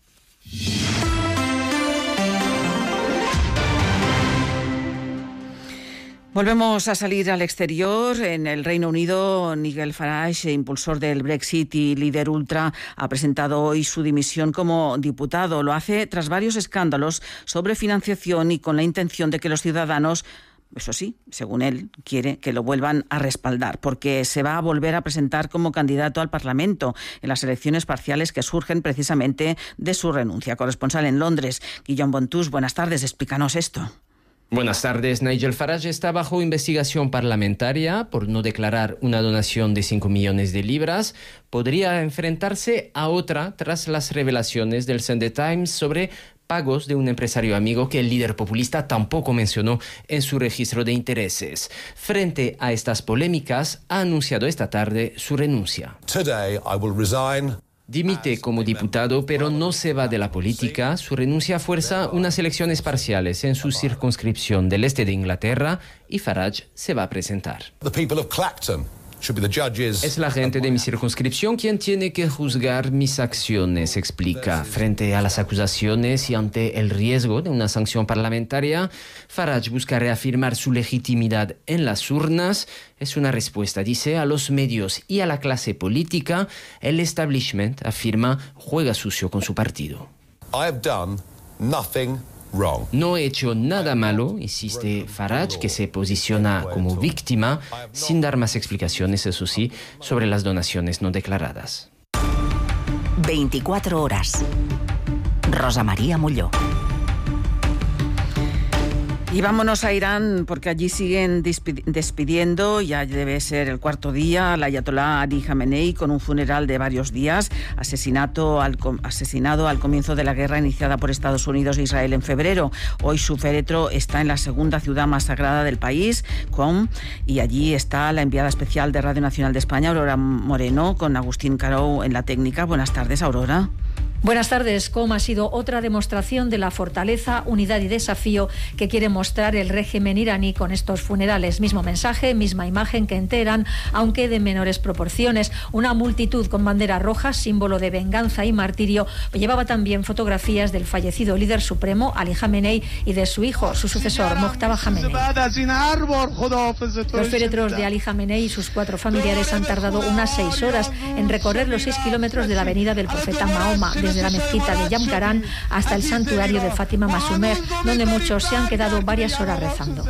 Speaker 7: Volvemos a salir al exterior. En el Reino Unido, Nigel Farage, impulsor del Brexit y líder ultra, ha presentado hoy su dimisión como diputado. Lo hace tras varios escándalos sobre financiación y con la intención de que los ciudadanos, eso sí, según él, quiere que lo vuelvan a respaldar, porque se va a volver a presentar como candidato al Parlamento en las elecciones parciales que surgen precisamente de su renuncia. Corresponsal en Londres, Guillaume Bontus, buenas tardes, explícanos esto.
Speaker 4: Buenas tardes. Nigel Farage está bajo investigación parlamentaria por no declarar una donación de cinco millones de libras. Podría enfrentarse a otra tras las revelaciones del Sunday Times sobre pagos de un empresario amigo que el líder populista tampoco mencionó en su registro de intereses. Frente a estas polémicas, ha anunciado esta tarde su renuncia.
Speaker 5: Today I will resign.
Speaker 4: Dimite como diputado, pero no se va de la política. Su renuncia fuerza unas elecciones parciales en su circunscripción del este de Inglaterra y Farage se va a presentar. Es la gente de mi circunscripción quien tiene que juzgar mis acciones, explica. Frente a las acusaciones y ante el riesgo de una sanción parlamentaria, Farage busca reafirmar su legitimidad en las urnas. Es una respuesta, dice, a los medios y a la clase política. El establishment, afirma, juega sucio con su partido.
Speaker 5: I have done nothing wrong.
Speaker 4: No he hecho nada malo, insiste Farage, que se posiciona como víctima, sin dar más explicaciones, eso sí, sobre las donaciones no declaradas.
Speaker 8: veinticuatro horas. Rosa María Molló.
Speaker 7: Y vámonos a Irán, porque allí siguen despidiendo, ya debe ser el cuarto día, al ayatolá Ali Khamenei, con un funeral de varios días, asesinato al, asesinado al comienzo de la guerra iniciada por Estados Unidos e Israel en febrero. Hoy su féretro está en la segunda ciudad más sagrada del país, Qom, y allí está la enviada especial de Radio Nacional de España, Aurora Moreno, con Agustín Carou en la técnica. Buenas tardes, Aurora.
Speaker 6: Buenas tardes. Qom ha sido otra demostración de la fortaleza, unidad y desafío que quiere mostrar mostrar el régimen iraní con estos funerales. Mismo mensaje, misma imagen que en Teherán, aunque de menores proporciones. Una multitud con bandera roja, símbolo de venganza y martirio, llevaba también fotografías del fallecido líder supremo Ali Jamenei y de su hijo, su sucesor Mojtaba Jamenei. Los féretros de Ali Jamenei y sus cuatro familiares han tardado unas seis horas en recorrer los seis kilómetros de la avenida del profeta Mahoma, desde la mezquita de Yamkaran hasta el santuario de Fátima Masumer, donde muchos se han quedado varias horas rezando.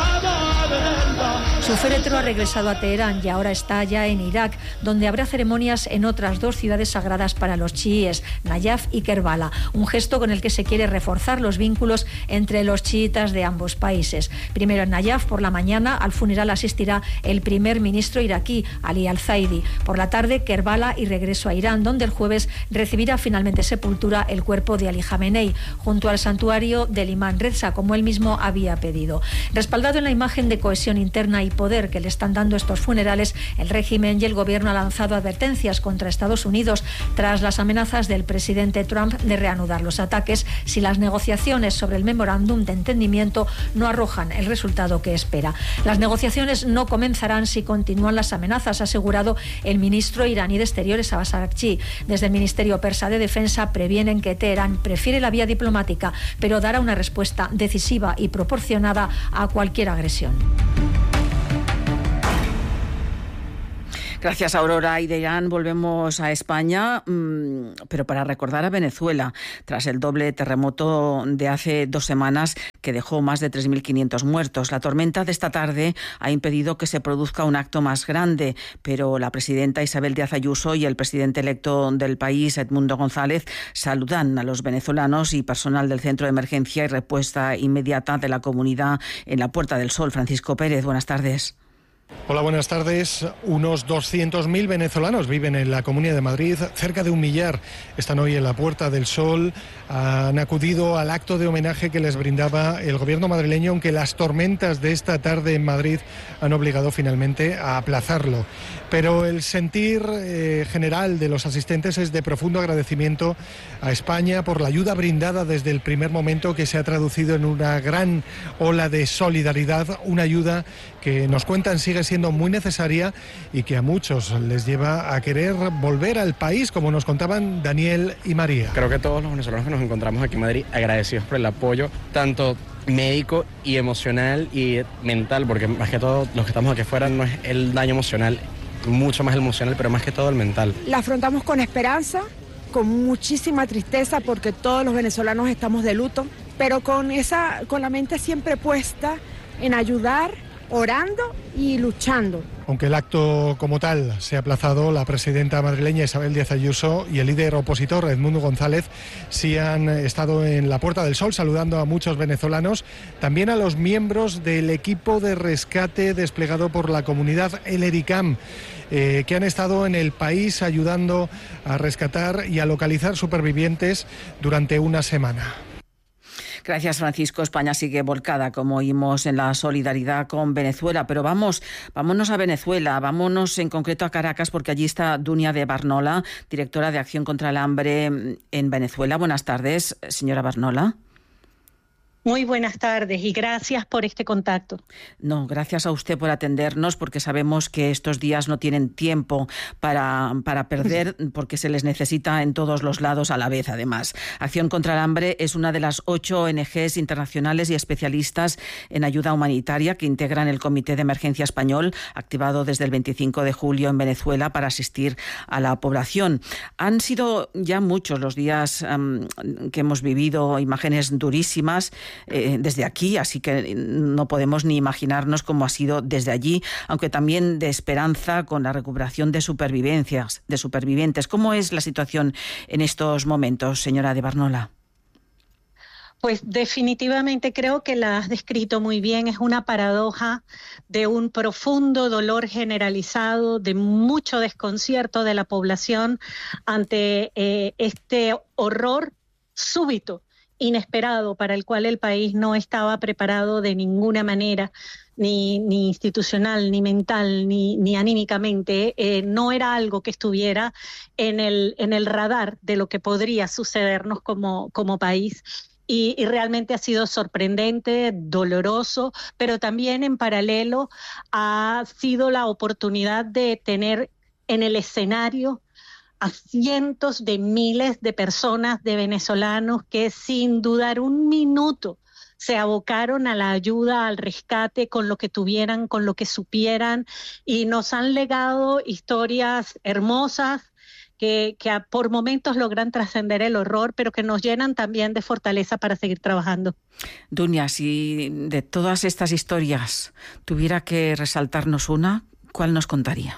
Speaker 6: Su féretro ha regresado a Teherán y ahora está ya en Irak, donde habrá ceremonias en otras dos ciudades sagradas para los chiíes, Nayaf y Kerbala, un gesto con el que se quiere reforzar los vínculos entre los chiitas de ambos países. Primero en Nayaf, por la mañana, al funeral asistirá el primer ministro iraquí, Ali al-Zaidi. Por la tarde, Kerbala y regreso a Irán, donde el jueves recibirá finalmente sepultura el cuerpo de Ali Jamenei, junto al santuario del imán Reza, como él mismo había pedido. Respaldado en la imagen de cohesión interna y poder que le están dando estos funerales, el régimen y el gobierno han lanzado advertencias contra Estados Unidos tras las amenazas del presidente Trump de reanudar los ataques si las negociaciones sobre el memorándum de entendimiento no arrojan el resultado que espera. Las negociaciones no comenzarán si continúan las amenazas, ha asegurado el ministro iraní de Exteriores Abbas Araghchi. Desde el Ministerio Persa de Defensa previenen que Teherán prefiere la vía diplomática, pero dará una respuesta decisiva y proporcionada a cualquier agresión.
Speaker 7: Gracias, Aurora. Y de Irán volvemos a España, pero para recordar a Venezuela, tras el doble terremoto de hace dos semanas que dejó más de tres mil quinientos muertos. La tormenta de esta tarde ha impedido que se produzca un acto más grande, pero la presidenta Isabel Díaz Ayuso y el presidente electo del país, Edmundo González, saludan a los venezolanos y personal del Centro de Emergencia y Respuesta Inmediata de la Comunidad en la Puerta del Sol. Francisco Pérez, buenas tardes.
Speaker 9: Hola, buenas tardes. Unos doscientos mil venezolanos viven en la Comunidad de Madrid, cerca de un millar están hoy en la Puerta del Sol. Han acudido al acto de homenaje que les brindaba el gobierno madrileño, aunque las tormentas de esta tarde en Madrid han obligado finalmente a aplazarlo. Pero el sentir eh, general de los asistentes es de profundo agradecimiento a España por la ayuda brindada desde el primer momento, que se ha traducido en una gran ola de solidaridad, una ayuda que nos cuentan sigue siendo muy necesaria y que a muchos les lleva a querer volver al país, como nos contaban Daniel y María.
Speaker 10: Creo que todos los venezolanos que nos encontramos aquí en Madrid agradecidos por el apoyo, tanto médico y emocional y mental, porque más que todo los que estamos aquí afuera no es el daño emocional, mucho más el emocional, pero más que todo el mental.
Speaker 11: La afrontamos con esperanza, con muchísima tristeza, porque todos los venezolanos estamos de luto, pero con esa, con la mente siempre puesta en ayudar, orando y luchando.
Speaker 9: Aunque el acto como tal se ha aplazado, la presidenta madrileña Isabel Díaz Ayuso y el líder opositor Edmundo González sí han estado en la Puerta del Sol saludando a muchos venezolanos, también a los miembros del equipo de rescate desplegado por la comunidad El Ericam, eh, que han estado en el país ayudando a rescatar y a localizar supervivientes durante una semana.
Speaker 7: Gracias, Francisco. España sigue volcada, como oímos, en la solidaridad con Venezuela. Pero vamos, vámonos a Venezuela, vámonos en concreto a Caracas, porque allí está Dunia de Barnola, directora de Acción contra el Hambre en Venezuela. Buenas tardes, señora Barnola.
Speaker 25: Muy buenas tardes y gracias por este contacto.
Speaker 7: No, gracias a usted por atendernos, porque sabemos que estos días no tienen tiempo para, para perder, porque se les necesita en todos los lados a la vez, además. Acción contra el Hambre es una de las ocho O N Ges internacionales y especialistas en ayuda humanitaria que integran el Comité de Emergencia Español, activado desde el veinticinco de julio en Venezuela para asistir a la población. Han sido ya muchos los días um, que hemos vivido imágenes durísimas Eh, desde aquí, así que no podemos ni imaginarnos cómo ha sido desde allí, aunque también de esperanza con la recuperación de supervivencias, de supervivientes. ¿Cómo es la situación en estos momentos, señora de Barnola?
Speaker 25: Pues definitivamente creo que la has descrito muy bien. Es una paradoja de un profundo dolor generalizado, de mucho desconcierto de la población ante eh, este horror súbito, inesperado, para el cual el país no estaba preparado de ninguna manera, ni, ni institucional, ni mental, ni, ni anímicamente. Eh, no era algo que estuviera en el, en el radar de lo que podría sucedernos como, como país. y, y realmente ha sido sorprendente, doloroso, pero también en paralelo ha sido la oportunidad de tener en el escenario a cientos de miles de personas, de venezolanos que sin dudar un minuto se abocaron a la ayuda, al rescate, con lo que tuvieran, con lo que supieran, y nos han legado historias hermosas que, que a, por momentos logran trascender el horror, pero que nos llenan también de fortaleza para seguir trabajando.
Speaker 7: Dunia, si de todas estas historias tuviera que resaltarnos una, ¿cuál nos contaría?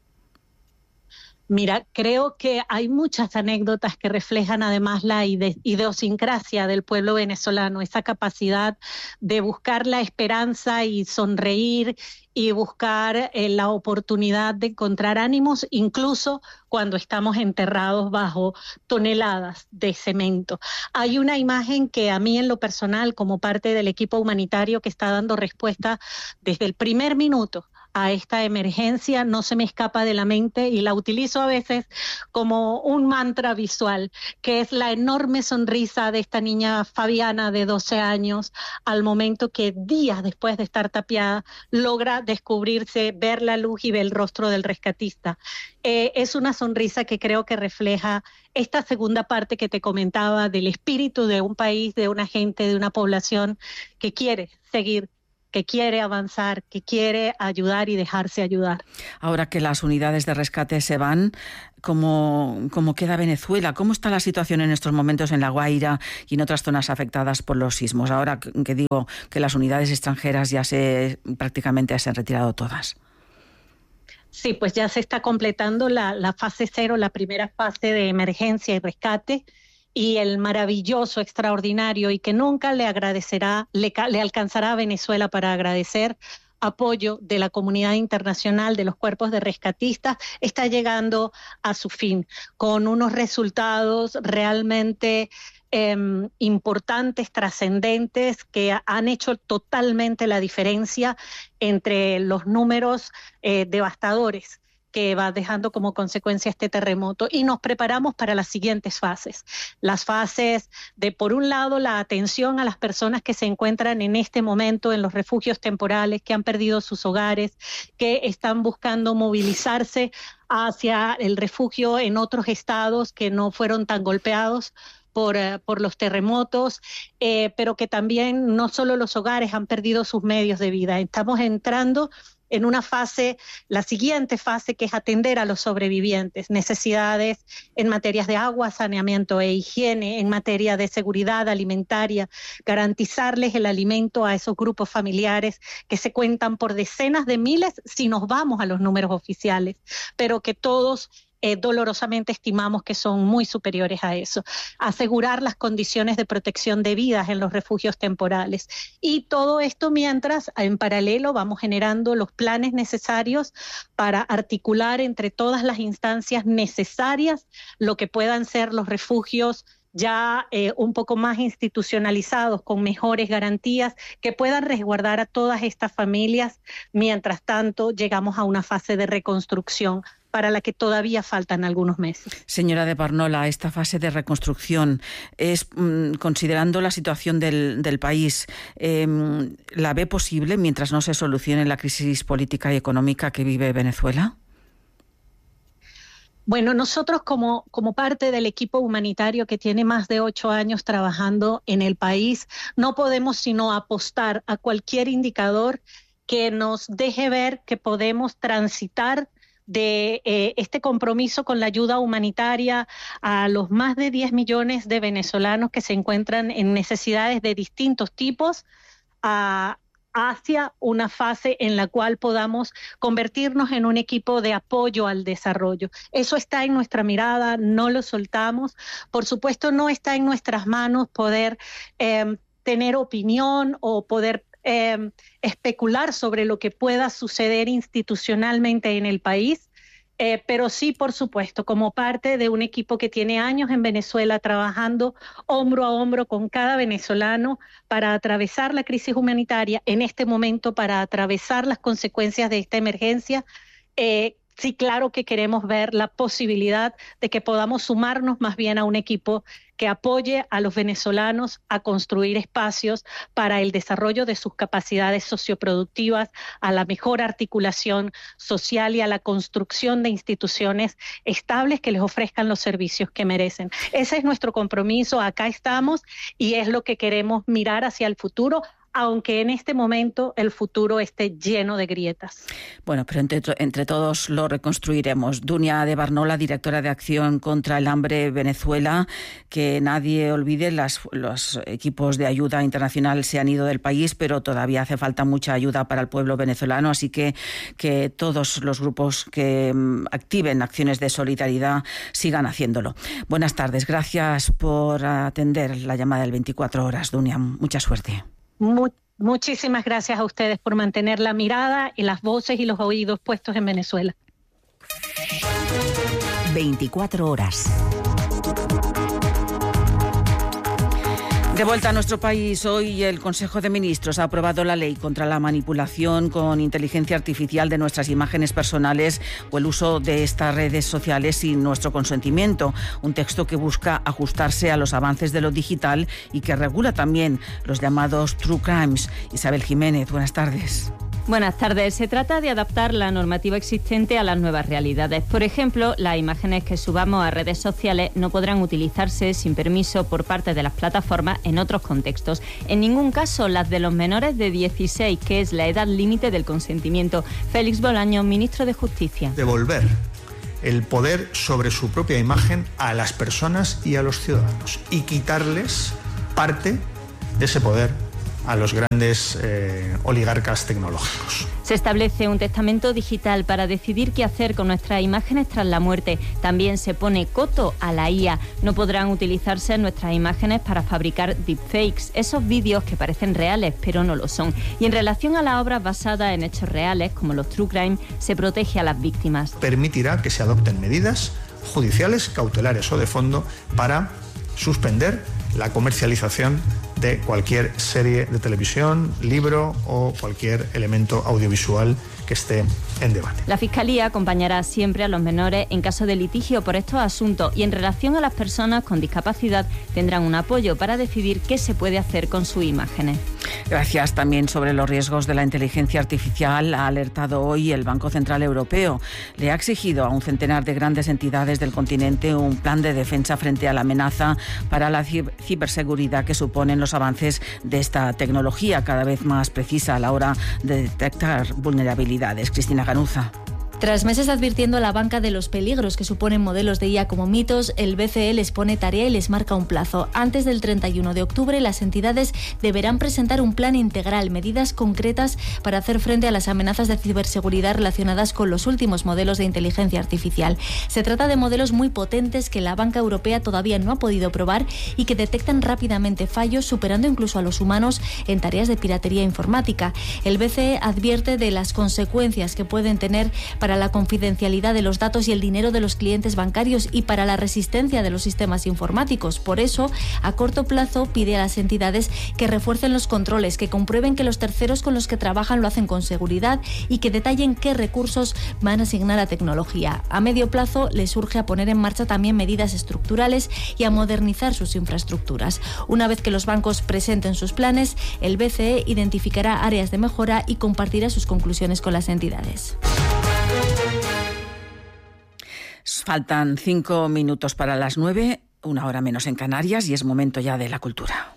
Speaker 25: Mira, creo que hay muchas anécdotas que reflejan además la ide- idiosincrasia del pueblo venezolano, esa capacidad de buscar la esperanza y sonreír y buscar eh, la oportunidad de encontrar ánimos, incluso cuando estamos enterrados bajo toneladas de cemento. Hay una imagen que a mí en lo personal, como parte del equipo humanitario que está dando respuesta desde el primer minuto a esta emergencia, no se me escapa de la mente y la utilizo a veces como un mantra visual, que es la enorme sonrisa de esta niña Fabiana de doce años al momento que días después de estar tapiada logra descubrirse, ver la luz y ver el rostro del rescatista. Eh, es una sonrisa que creo que refleja esta segunda parte que te comentaba del espíritu de un país, de una gente, de una población que quiere seguir, que quiere avanzar, que quiere ayudar y dejarse ayudar.
Speaker 7: Ahora que las unidades de rescate se van, ¿cómo, cómo queda Venezuela? ¿Cómo está la situación en estos momentos en La Guaira y en otras zonas afectadas por los sismos? Ahora que digo que las unidades extranjeras ya se prácticamente se han retirado todas.
Speaker 25: Sí, pues ya se está completando la, la fase cero, la primera fase de emergencia y rescate, y el maravilloso, extraordinario y que nunca le agradecerá, le, le alcanzará a Venezuela para agradecer apoyo de la comunidad internacional, de los cuerpos de rescatistas, está llegando a su fin, con unos resultados realmente eh, importantes, trascendentes, que han hecho totalmente la diferencia entre los números eh, devastadores que va dejando como consecuencia este terremoto, y nos preparamos para las siguientes fases. Las fases de, por un lado, la atención a las personas que se encuentran en este momento en los refugios temporales, que han perdido sus hogares, que están buscando movilizarse hacia el refugio en otros estados que no fueron tan golpeados por, uh, por los terremotos, eh, pero que también no solo los hogares han perdido sus medios de vida. Estamos entrando en una fase, la siguiente fase, que es atender a los sobrevivientes, necesidades en materias de agua, saneamiento e higiene, en materia de seguridad alimentaria, garantizarles el alimento a esos grupos familiares que se cuentan por decenas de miles si nos vamos a los números oficiales, pero que todos Eh, dolorosamente estimamos que son muy superiores a eso. Asegurar las condiciones de protección debidas en los refugios temporales. Y todo esto mientras, en paralelo, vamos generando los planes necesarios para articular entre todas las instancias necesarias lo que puedan ser los refugios ya eh, un poco más institucionalizados, con mejores garantías, que puedan resguardar a todas estas familias. Mientras tanto, llegamos a una fase de reconstrucción para la que todavía faltan algunos meses.
Speaker 7: Señora de Barnola, esta fase de reconstrucción es, mmm, considerando la situación del, del país, eh, ¿la ve posible mientras no se solucione la crisis política y económica que vive Venezuela?
Speaker 25: Bueno, nosotros como, como parte del equipo humanitario que tiene más de ocho años trabajando en el país, no podemos sino apostar a cualquier indicador que nos deje ver que podemos transitar de eh, este compromiso con la ayuda humanitaria a los más de diez millones de venezolanos que se encuentran en necesidades de distintos tipos, a hacia una fase en la cual podamos convertirnos en un equipo de apoyo al desarrollo. Eso está en nuestra mirada, no lo soltamos. Por supuesto, no está en nuestras manos poder eh, tener opinión o poder eh, especular sobre lo que pueda suceder institucionalmente en el país. Eh, pero sí, por supuesto, como parte de un equipo que tiene años en Venezuela trabajando hombro a hombro con cada venezolano para atravesar la crisis humanitaria, en este momento para atravesar las consecuencias de esta emergencia, eh, sí, claro que queremos ver la posibilidad de que podamos sumarnos más bien a un equipo que apoye a los venezolanos a construir espacios para el desarrollo de sus capacidades socioproductivas, a la mejor articulación social y a la construcción de instituciones estables que les ofrezcan los servicios que merecen. Ese es nuestro compromiso, acá estamos y es lo que queremos mirar hacia el futuro, aunque en este momento el futuro esté lleno de grietas.
Speaker 7: Bueno, pero entre, entre todos lo reconstruiremos. Dunia de Barnola, directora de Acción contra el Hambre Venezuela. Que nadie olvide, las, los equipos de ayuda internacional se han ido del país, pero todavía hace falta mucha ayuda para el pueblo venezolano, así que que todos los grupos que activen acciones de solidaridad sigan haciéndolo. Buenas tardes, gracias por atender la llamada del veinticuatro horas, Dunia. Mucha suerte.
Speaker 25: Mu- muchísimas gracias a ustedes por mantener la mirada y las voces y los oídos puestos en Venezuela.
Speaker 8: veinticuatro horas.
Speaker 7: De vuelta a nuestro país, hoy el Consejo de Ministros ha aprobado la ley contra la manipulación con inteligencia artificial de nuestras imágenes personales o el uso de estas redes sociales sin nuestro consentimiento. Un texto que busca ajustarse a los avances de lo digital y que regula también los llamados true crimes. Isabel Jiménez, buenas tardes.
Speaker 12: Buenas tardes. Se trata de adaptar la normativa existente a las nuevas realidades. Por ejemplo, las imágenes que subamos a redes sociales no podrán utilizarse sin permiso por parte de las plataformas en otros contextos. En ningún caso las de los menores de dieciséis, que es la edad límite del consentimiento. Félix Bolaños, ministro de Justicia.
Speaker 13: Devolver el poder sobre su propia imagen a las personas y a los ciudadanos y quitarles parte de ese poder a los grandes eh, oligarcas tecnológicos.
Speaker 12: Se establece un testamento digital para decidir qué hacer con nuestras imágenes tras la muerte. También se pone coto a la I A. No podrán utilizarse nuestras imágenes para fabricar deepfakes, esos vídeos que parecen reales pero no lo son. Y en relación a las obras basadas en hechos reales, como los true crime, se protege a las víctimas.
Speaker 13: Permitirá que se adopten medidas judiciales, cautelares o de fondo para suspender la comercialización de cualquier serie de televisión, libro o cualquier elemento audiovisual que esté en debate.
Speaker 12: La Fiscalía acompañará siempre a los menores en caso de litigio por estos asuntos y en relación a las personas con discapacidad tendrán un apoyo para decidir qué se puede hacer con sus imágenes.
Speaker 7: Gracias. También sobre los riesgos de la inteligencia artificial ha alertado hoy el Banco Central Europeo. Le ha exigido a un centenar de grandes entidades del continente un plan de defensa frente a la amenaza para la ciberseguridad que suponen los avances de esta tecnología, cada vez más precisa a la hora de detectar vulnerabilidades. Cristina Ganuza.
Speaker 14: Tras meses advirtiendo a la banca de los peligros que suponen modelos de I A como mitos, el B C E les pone tarea y les marca un plazo. Antes del treinta y uno de octubre, las entidades deberán presentar un plan integral, medidas concretas para hacer frente a las amenazas de ciberseguridad relacionadas con los últimos modelos de inteligencia artificial. Se trata de modelos muy potentes que la banca europea todavía no ha podido probar y que detectan rápidamente fallos, superando incluso a los humanos en tareas de piratería informática. El B C E advierte de las consecuencias que pueden tener para para la confidencialidad de los datos y el dinero de los clientes bancarios y para la resistencia de los sistemas informáticos. Por eso, a corto plazo, pide a las entidades que refuercen los controles, que comprueben que los terceros con los que trabajan lo hacen con seguridad y que detallen qué recursos van a asignar a tecnología. A medio plazo, les urge a poner en marcha también medidas estructurales y a modernizar sus infraestructuras. Una vez que los bancos presenten sus planes, el B C E identificará áreas de mejora y compartirá sus conclusiones con las entidades.
Speaker 7: Faltan cinco minutos para las nueve, una hora menos en Canarias, y es momento ya de la cultura.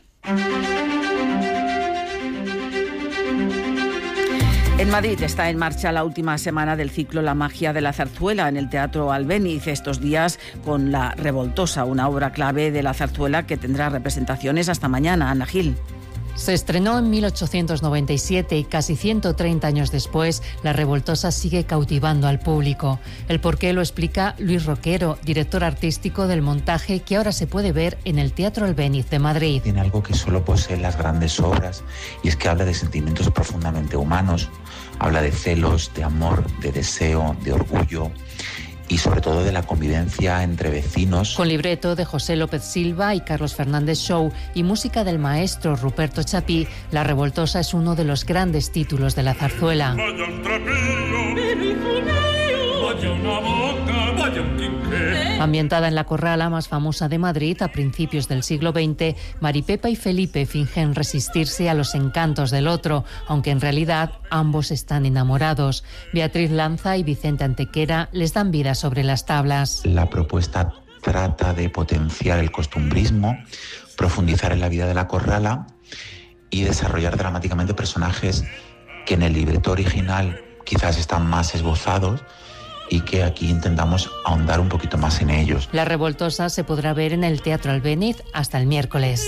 Speaker 7: En Madrid está en marcha la última semana del ciclo La magia de la zarzuela en el Teatro Albéniz, estos días con La Revoltosa, una obra clave de la zarzuela que tendrá representaciones hasta mañana. Ana Gil.
Speaker 15: Se estrenó en mil ochocientos noventa y siete y casi ciento treinta años después, La Revoltosa sigue cautivando al público. El porqué lo explica Luis Roquero, director artístico del montaje, que ahora se puede ver en el Teatro Albéniz de Madrid.
Speaker 16: Tiene algo que solo poseen las grandes obras, y es que habla de sentimientos profundamente humanos, habla de celos, de amor, de deseo, de orgullo, y sobre todo de la convivencia entre vecinos.
Speaker 15: Con libreto de José López Silva y Carlos Fernández Show y música del maestro Ruperto Chapí, La Revoltosa es uno de los grandes títulos de la zarzuela.
Speaker 17: Vaya una boca, vaya un quinqué.
Speaker 15: Ambientada en la corrala más famosa de Madrid a principios del siglo veinte, Maripepa y Felipe fingen resistirse a los encantos del otro, aunque en realidad ambos están enamorados. Beatriz Lanza y Vicente Antequera les dan vida sobre las tablas.
Speaker 16: La propuesta trata de potenciar el costumbrismo, profundizar en la vida de la corrala y desarrollar dramáticamente personajes que en el libreto original quizás están más esbozados y que aquí intentamos ahondar un poquito más en ellos.
Speaker 15: La Revoltosa se podrá ver en el Teatro Albéniz hasta el miércoles.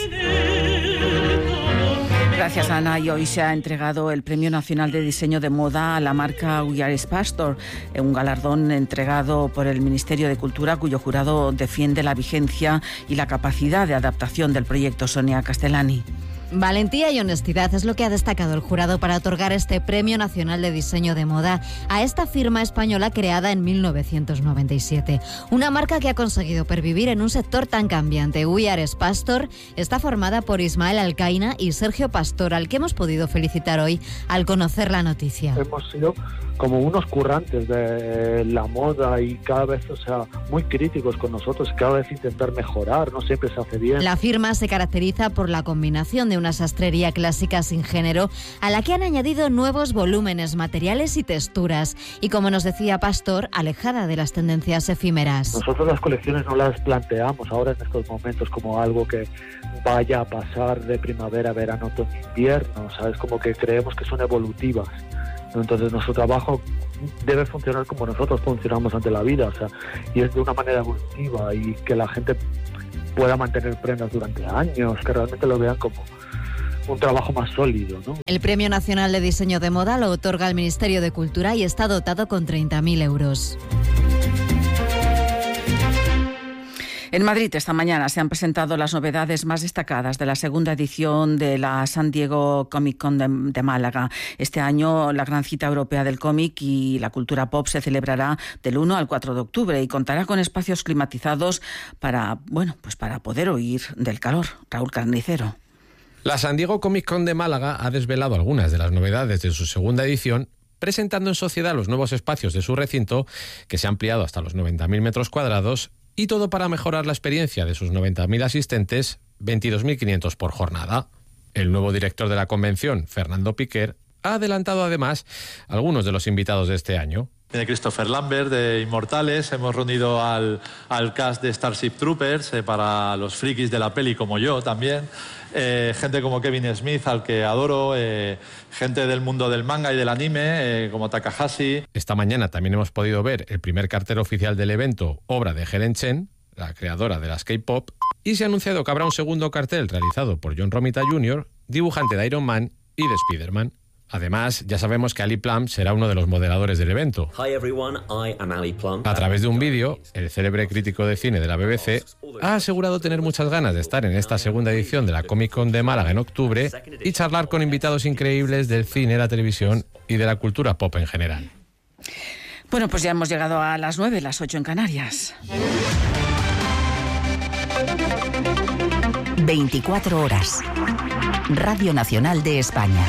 Speaker 7: Gracias, Ana. Y hoy se ha entregado el Premio Nacional de Diseño de Moda a la marca We Are Spastor, un galardón entregado por el Ministerio de Cultura, cuyo jurado defiende la vigencia y la capacidad de adaptación del proyecto. Sonia Castellani.
Speaker 18: Valentía y honestidad es lo que ha destacado el jurado para otorgar este Premio Nacional de Diseño de Moda a esta firma española creada en mil novecientos noventa y siete. Una marca que ha conseguido pervivir en un sector tan cambiante. We Are Spastor está formada por Ismael Alcaina y Sergio Pastor, al que hemos podido felicitar hoy al conocer la noticia.
Speaker 19: Hemos sido como unos currantes de la moda y cada vez, o sea, muy críticos con nosotros, cada vez intentar mejorar, no siempre se hace bien.
Speaker 18: La firma se caracteriza por la combinación de una sastrería clásica sin género a la que han añadido nuevos volúmenes, materiales y texturas, y como nos decía Pastor, alejada de las tendencias efímeras.
Speaker 19: Nosotros las colecciones no las planteamos ahora en estos momentos como algo que vaya a pasar de primavera, verano, otoño, invierno, ¿sabes? Como que creemos que son evolutivas. Entonces nuestro trabajo debe funcionar como nosotros funcionamos ante la vida, o sea, y es de una manera evolutiva y que la gente pueda mantener prendas durante años, que realmente lo vean como un trabajo más sólido, ¿no?
Speaker 18: El Premio Nacional de Diseño de Moda lo otorga el Ministerio de Cultura y está dotado con treinta mil euros.
Speaker 7: En Madrid esta mañana se han presentado las novedades más destacadas de la segunda edición de la San Diego Comic Con de, de Málaga. Este año la gran cita europea del cómic y la cultura pop se celebrará del uno al cuatro de octubre y contará con espacios climatizados para, bueno, pues para poder huir del calor. Raúl Carnicero.
Speaker 20: La San Diego Comic Con de Málaga ha desvelado algunas de las novedades de su segunda edición, presentando en sociedad los nuevos espacios de su recinto, que se ha ampliado hasta los noventa mil metros cuadrados, y todo para mejorar la experiencia de sus noventa mil asistentes, veintidós mil quinientos por jornada. El nuevo director de la convención, Fernando Piquer, ha adelantado además algunos de los invitados de este año.
Speaker 21: Viene Christopher Lambert de Inmortales, hemos reunido al, al cast de Starship Troopers, eh, para los frikis de la peli como yo también, eh, gente como Kevin Smith, al que adoro, eh, gente del mundo del manga y del anime, eh, como Takahashi.
Speaker 20: Esta mañana también hemos podido ver el primer cartel oficial del evento, obra de Helen Chen, la creadora de las K-pop, y se ha anunciado que habrá un segundo cartel realizado por John Romita junior, dibujante de Iron Man y de Spider-Man. Además, ya sabemos que Ali Plumb será uno de los moderadores del evento.
Speaker 26: Hi everyone, I am Ali Plumb.
Speaker 20: A través de un vídeo, el célebre crítico de cine de la B B C ha asegurado tener muchas ganas de estar en esta segunda edición de la Comic Con de Málaga en octubre y charlar con invitados increíbles del cine, la televisión y de la cultura pop en general.
Speaker 7: Bueno, pues ya hemos llegado a las nueve, las ocho en Canarias.
Speaker 8: veinticuatro horas. Radio Nacional de España.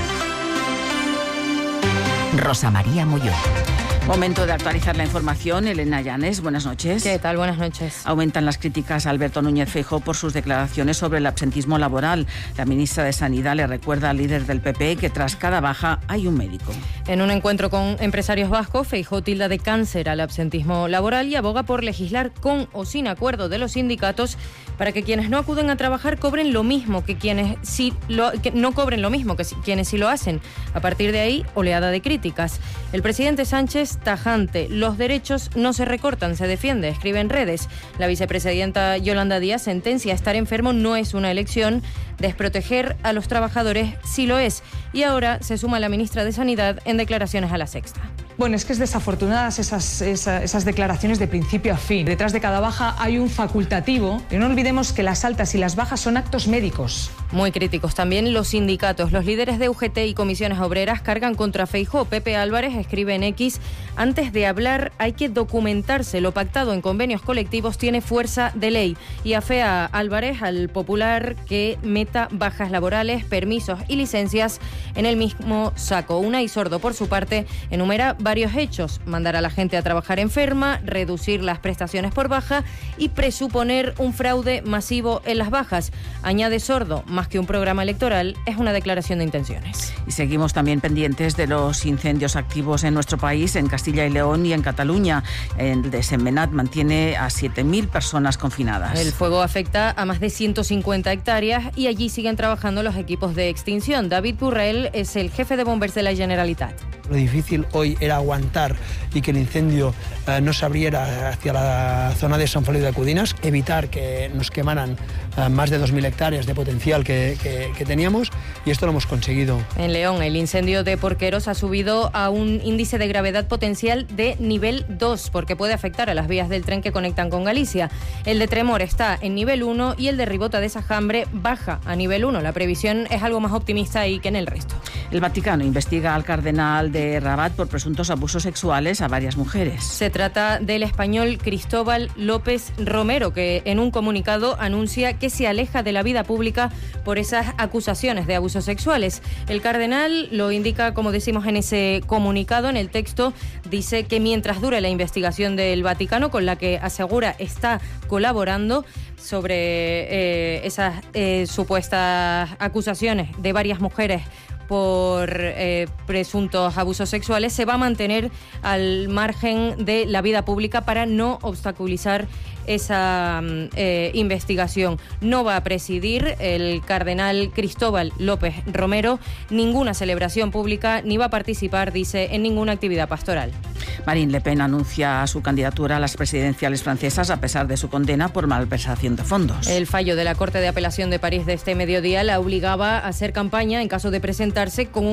Speaker 8: Rosa María Molló.
Speaker 7: Momento de actualizar la información. Elena Llanes, buenas noches.
Speaker 27: ¿Qué tal? Buenas noches.
Speaker 7: Aumentan las críticas a Alberto Núñez Feijóo por sus declaraciones sobre el absentismo laboral. La ministra de Sanidad le recuerda al líder del P P que tras cada baja hay un médico.
Speaker 27: En un encuentro con empresarios vascos, Feijóo tilda de cáncer al absentismo laboral y aboga por legislar con o sin acuerdo de los sindicatos para que quienes no acuden a trabajar cobren lo mismo que quienes sí lo, que no cobren lo mismo que quienes sí lo hacen. A partir de ahí, oleada de críticas. El presidente Sánchez tajante, los derechos no se recortan, se defiende, escribe en redes. La vicepresidenta Yolanda Díaz sentencia: estar enfermo no es una elección, desproteger a los trabajadores sí lo es. Y ahora se suma la ministra de Sanidad en declaraciones a La Sexta.
Speaker 28: Bueno, es que es desafortunadas esas, esas, esas declaraciones de principio a fin. Detrás de cada baja hay un facultativo. Y no olvidemos que las altas y las bajas son actos médicos.
Speaker 27: Muy críticos también los sindicatos. Los líderes de U G T y comisiones obreras cargan contra Feijóo. Pepe Álvarez escribe en X: antes de hablar hay que documentarse. Lo pactado en convenios colectivos tiene fuerza de ley. Y afea Álvarez al Popular que meta bajas laborales, permisos y licencias en el mismo saco. Unai Sordo, por su parte, enumera varios hechos: mandar a la gente a trabajar enferma, reducir las prestaciones por baja y presuponer un fraude masivo en las bajas. Añade Sordo, más que un programa electoral, es una declaración de intenciones.
Speaker 7: Y seguimos también pendientes de los incendios activos en nuestro país, en Castilla y León y en Cataluña. El de Sentmenat mantiene a siete mil personas confinadas.
Speaker 27: El fuego afecta a más de ciento cincuenta hectáreas y allí siguen trabajando los equipos de extinción. David Burrell es el jefe de Bombers de la Generalitat.
Speaker 1: Lo difícil hoy era aguantar y que el incendio eh, no se abriera hacia la zona de San Feliu de Cudinas, evitar que nos quemaran eh, más de dos mil hectáreas de potencial que, que, que teníamos, y esto lo hemos conseguido.
Speaker 27: En León, el incendio de Porqueros ha subido a un índice de gravedad potencial de nivel dos, porque puede afectar a las vías del tren que conectan con Galicia. El de Tremor está en nivel uno y el de Ribota de Sajambre baja a nivel uno. La previsión es algo más optimista ahí que en el resto.
Speaker 7: El Vaticano investiga al cardenal de Rabat por presuntos abusos sexuales a varias mujeres.
Speaker 27: Se trata del español Cristóbal López Romero, que en un comunicado anuncia que se aleja de la vida pública por esas acusaciones de abusos sexuales. El cardenal lo indica, como decimos en ese comunicado, en el texto, dice que mientras dure la investigación del Vaticano, con la que asegura está colaborando sobre eh, esas eh, supuestas acusaciones de varias mujeres por eh, presuntos abusos sexuales, se va a mantener al margen de la vida pública para no obstaculizar esa eh, investigación. No va a presidir el cardenal Cristóbal López Romero ninguna celebración pública ni va a participar, dice, en ninguna actividad pastoral.
Speaker 7: Marine Le Pen anuncia su candidatura a las presidenciales francesas a pesar de su condena por malversación de fondos.
Speaker 27: El fallo de la Corte de Apelación de París de este mediodía la obligaba a hacer campaña en caso de presentarse con un